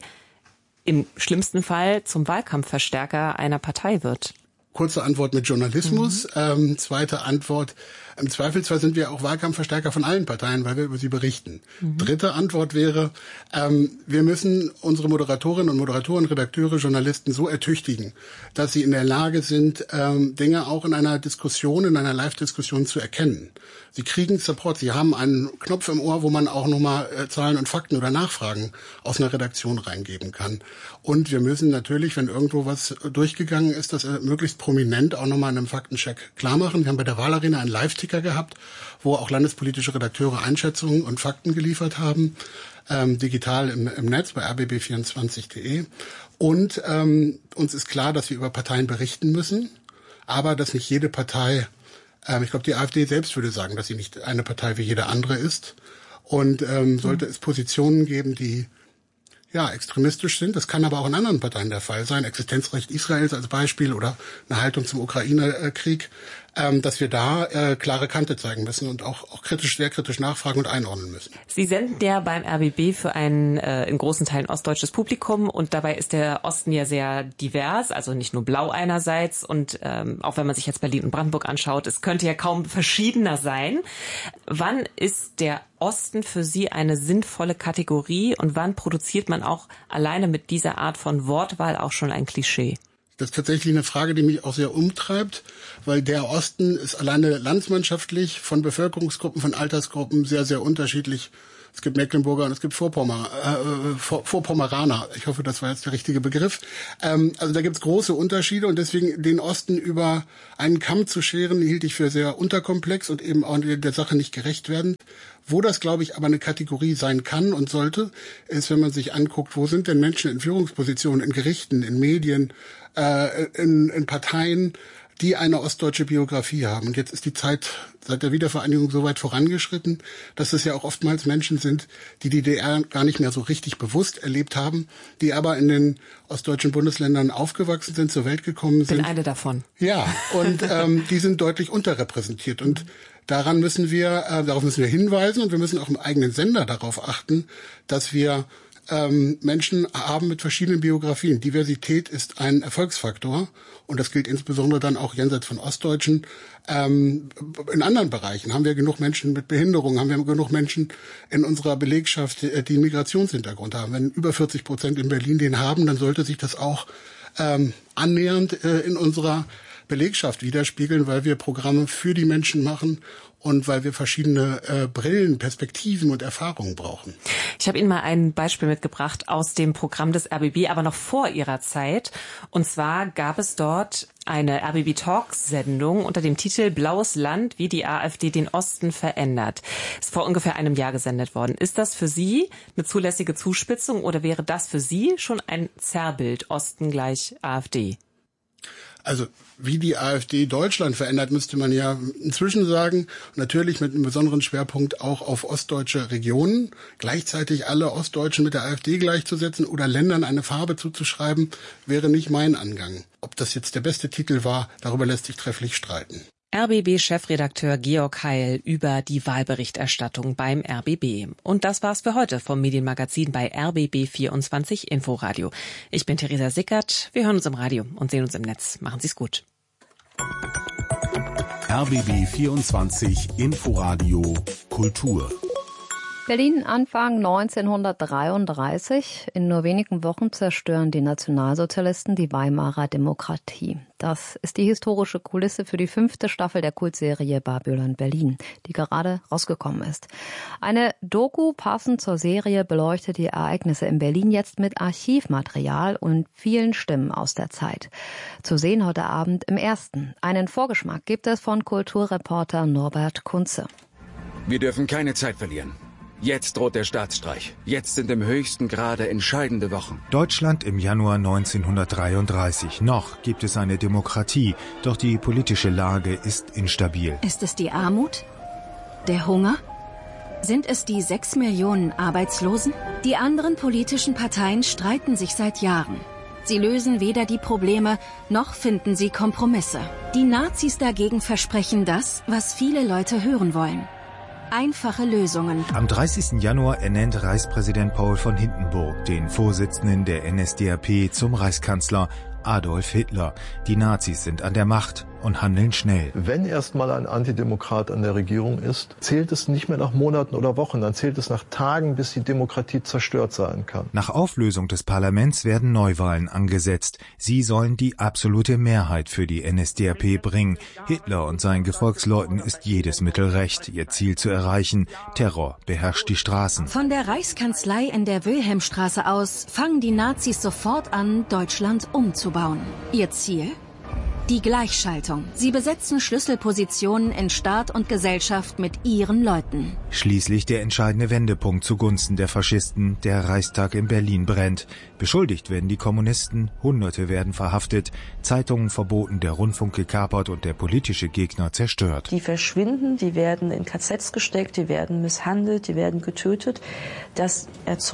im schlimmsten Fall zum Wahlkampfverstärker einer Partei wird? Kurze Antwort mit Journalismus. Mhm. Ähm, zweite Antwort, im Zweifelsfall sind wir auch Wahlkampfverstärker von allen Parteien, weil wir über sie berichten. Mhm. Dritte Antwort wäre, ähm, wir müssen unsere Moderatorinnen und Moderatoren, Redakteure, Journalisten so ertüchtigen, dass sie in der Lage sind, ähm, Dinge auch in einer Diskussion, in einer Live-Diskussion zu erkennen. Sie kriegen Support, sie haben einen Knopf im Ohr, wo man auch nochmal äh, Zahlen und Fakten oder Nachfragen aus einer Redaktion reingeben kann. Und wir müssen natürlich, wenn irgendwo was durchgegangen ist, das äh, möglichst prominent auch nochmal in einem Faktencheck klar machen. Wir haben bei der Wahlarena einen Live-Ticker gehabt, wo auch landespolitische Redakteure Einschätzungen und Fakten geliefert haben, ähm, digital im, im Netz bei r b b vierundzwanzig punkt de. Und ähm, uns ist klar, dass wir über Parteien berichten müssen, aber dass nicht jede Partei, ähm, ich glaube, die AfD selbst würde sagen, dass sie nicht eine Partei wie jede andere ist. Und ähm, sollte es Positionen geben, die ja, extremistisch sind. Das kann aber auch in anderen Parteien der Fall sein. Existenzrecht Israels als Beispiel oder eine Haltung zum Ukraine-Krieg, ähm, dass wir da äh, klare Kante zeigen müssen und auch, auch kritisch, sehr kritisch nachfragen und einordnen müssen. Sie senden ja beim R B B für ein äh, in großen Teilen ostdeutsches Publikum und dabei ist der Osten ja sehr divers, also nicht nur blau einerseits und ähm, auch wenn man sich jetzt Berlin und Brandenburg anschaut, es könnte ja kaum verschiedener sein. Wann ist der Osten für Sie eine sinnvolle Kategorie und wann produziert man auch alleine mit dieser Art von Wortwahl auch schon ein Klischee? Das ist tatsächlich eine Frage, die mich auch sehr umtreibt, weil der Osten ist alleine landsmannschaftlich von Bevölkerungsgruppen, von Altersgruppen sehr, sehr unterschiedlich. Es gibt Mecklenburger und es gibt Vorpommer, äh, Vor, Vorpommeraner. Ich hoffe, das war jetzt der richtige Begriff. Ähm, also da gibt es große Unterschiede und deswegen den Osten über einen Kamm zu scheren, hielt ich für sehr unterkomplex und eben auch der Sache nicht gerecht werdend. Wo das, glaube ich, aber eine Kategorie sein kann und sollte, ist, wenn man sich anguckt, wo sind denn Menschen in Führungspositionen, in Gerichten, in Medien, äh, in, in Parteien, die eine ostdeutsche Biografie haben. Und jetzt ist die Zeit seit der Wiedervereinigung so weit vorangeschritten, dass es ja auch oftmals Menschen sind, die die D D R gar nicht mehr so richtig bewusst erlebt haben, die aber in den ostdeutschen Bundesländern aufgewachsen sind, zur Welt gekommen sind. Bin eine davon. Ja, und ähm, die sind deutlich unterrepräsentiert. Und daran müssen wir, äh, darauf müssen wir hinweisen und wir müssen auch im eigenen Sender darauf achten, dass wir ähm, Menschen haben mit verschiedenen Biografien. Diversität ist ein Erfolgsfaktor und das gilt insbesondere dann auch jenseits von Ostdeutschen. Ähm, in anderen Bereichen haben wir genug Menschen mit Behinderung, haben wir genug Menschen in unserer Belegschaft, die einen Migrationshintergrund haben. Wenn über vierzig Prozent in Berlin den haben, dann sollte sich das auch ähm, annähernd äh, in unserer Belegschaft widerspiegeln, weil wir Programme für die Menschen machen und weil wir verschiedene äh, Brillen, Perspektiven und Erfahrungen brauchen. Ich habe Ihnen mal ein Beispiel mitgebracht aus dem Programm des R B B, aber noch vor Ihrer Zeit. Und zwar gab es dort eine R B B Talks-Sendung unter dem Titel Blaues Land, wie die AfD den Osten verändert. Ist vor ungefähr einem Jahr gesendet worden. Ist das für Sie eine zulässige Zuspitzung oder wäre das für Sie schon ein Zerrbild Osten gleich AfD? Also wie die AfD Deutschland verändert, müsste man ja inzwischen sagen. Natürlich mit einem besonderen Schwerpunkt auch auf ostdeutsche Regionen. Gleichzeitig alle Ostdeutschen mit der AfD gleichzusetzen oder Ländern eine Farbe zuzuschreiben, wäre nicht mein Angang. Ob das jetzt der beste Titel war, darüber lässt sich trefflich streiten. R B B-Chefredakteur Georg Heil über die Wahlberichterstattung beim R B B. Und das war's für heute vom Medienmagazin bei R B B vierundzwanzig Inforadio. Ich bin Theresa Sickert. Wir hören uns im Radio und sehen uns im Netz. Machen Sie's gut. R B B vierundzwanzig Inforadio Kultur. Berlin Anfang neunzehnhundertdreiunddreißig. In nur wenigen Wochen zerstören die Nationalsozialisten die Weimarer Demokratie. Das ist die historische Kulisse für die fünfte Staffel der Kultserie Babylon Berlin, die gerade rausgekommen ist. Eine Doku passend zur Serie beleuchtet die Ereignisse in Berlin jetzt mit Archivmaterial und vielen Stimmen aus der Zeit. Zu sehen heute Abend im Ersten. Einen Vorgeschmack gibt es von Kulturreporter Norbert Kunze. Wir dürfen keine Zeit verlieren. Jetzt droht der Staatsstreich. Jetzt sind im höchsten Grade entscheidende Wochen. Deutschland im Januar neunzehnhundertdreiunddreißig. Noch gibt es eine Demokratie, doch die politische Lage ist instabil. Ist es die Armut? Der Hunger? Sind es die sechs Millionen Arbeitslosen? Die anderen politischen Parteien streiten sich seit Jahren. Sie lösen weder die Probleme, noch finden sie Kompromisse. Die Nazis dagegen versprechen das, was viele Leute hören wollen. Einfache Lösungen. Am dreißigsten Januar ernennt Reichspräsident Paul von Hindenburg den Vorsitzenden der N S D A P zum Reichskanzler Adolf Hitler. Die Nazis sind an der Macht und handeln schnell. Wenn erstmal ein Antidemokrat an der Regierung ist, zählt es nicht mehr nach Monaten oder Wochen, dann zählt es nach Tagen, bis die Demokratie zerstört sein kann. Nach Auflösung des Parlaments werden Neuwahlen angesetzt. Sie sollen die absolute Mehrheit für die N S D A P bringen. Hitler und seinen Gefolgsleuten ist jedes Mittel recht, ihr Ziel zu erreichen. Terror beherrscht die Straßen. Von der Reichskanzlei in der Wilhelmstraße aus fangen die Nazis sofort an, Deutschland umzubauen. Ihr Ziel? Die Gleichschaltung. Sie besetzen Schlüsselpositionen in Staat und Gesellschaft mit ihren Leuten. Schließlich der entscheidende Wendepunkt zugunsten der Faschisten. Der Reichstag in Berlin brennt. Beschuldigt werden die Kommunisten, Hunderte werden verhaftet, Zeitungen verboten, der Rundfunk gekapert und der politische Gegner zerstört. Die verschwinden, die werden in K Zs gesteckt, die werden misshandelt, die werden getötet. Das erzeugt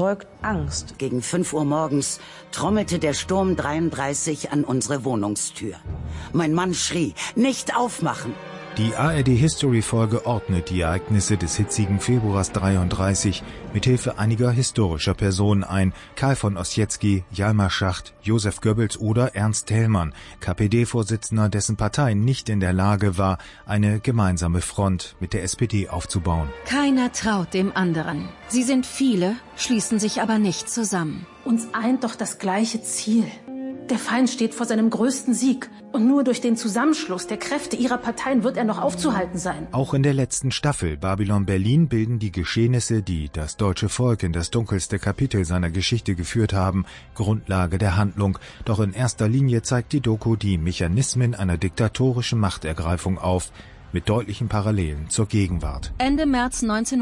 Angst. Gegen fünf Uhr morgens trommelte der Sturm dreiunddreißig an unsere Wohnungstür. Mein Mann schrie, nicht aufmachen. Die A R D-History-Folge ordnet die Ereignisse des hitzigen Februars dreiunddreißig mithilfe einiger historischer Personen ein. Karl von Ossietzky, Hjalmar Schacht, Josef Goebbels oder Ernst Thälmann, K P D-Vorsitzender, dessen Partei nicht in der Lage war, eine gemeinsame Front mit der S P D aufzubauen. Keiner traut dem anderen. Sie sind viele, schließen sich aber nicht zusammen. Uns eint doch das gleiche Ziel. Der Feind steht vor seinem größten Sieg. Und nur durch den Zusammenschluss der Kräfte ihrer Parteien wird er noch aufzuhalten sein. Auch in der letzten Staffel Babylon Berlin bilden die Geschehnisse, die das deutsche Volk in das dunkelste Kapitel seiner Geschichte geführt haben, Grundlage der Handlung. Doch in erster Linie zeigt die Doku die Mechanismen einer diktatorischen Machtergreifung auf, mit deutlichen Parallelen zur Gegenwart. Ende März neunzehnhundertneunundneunzig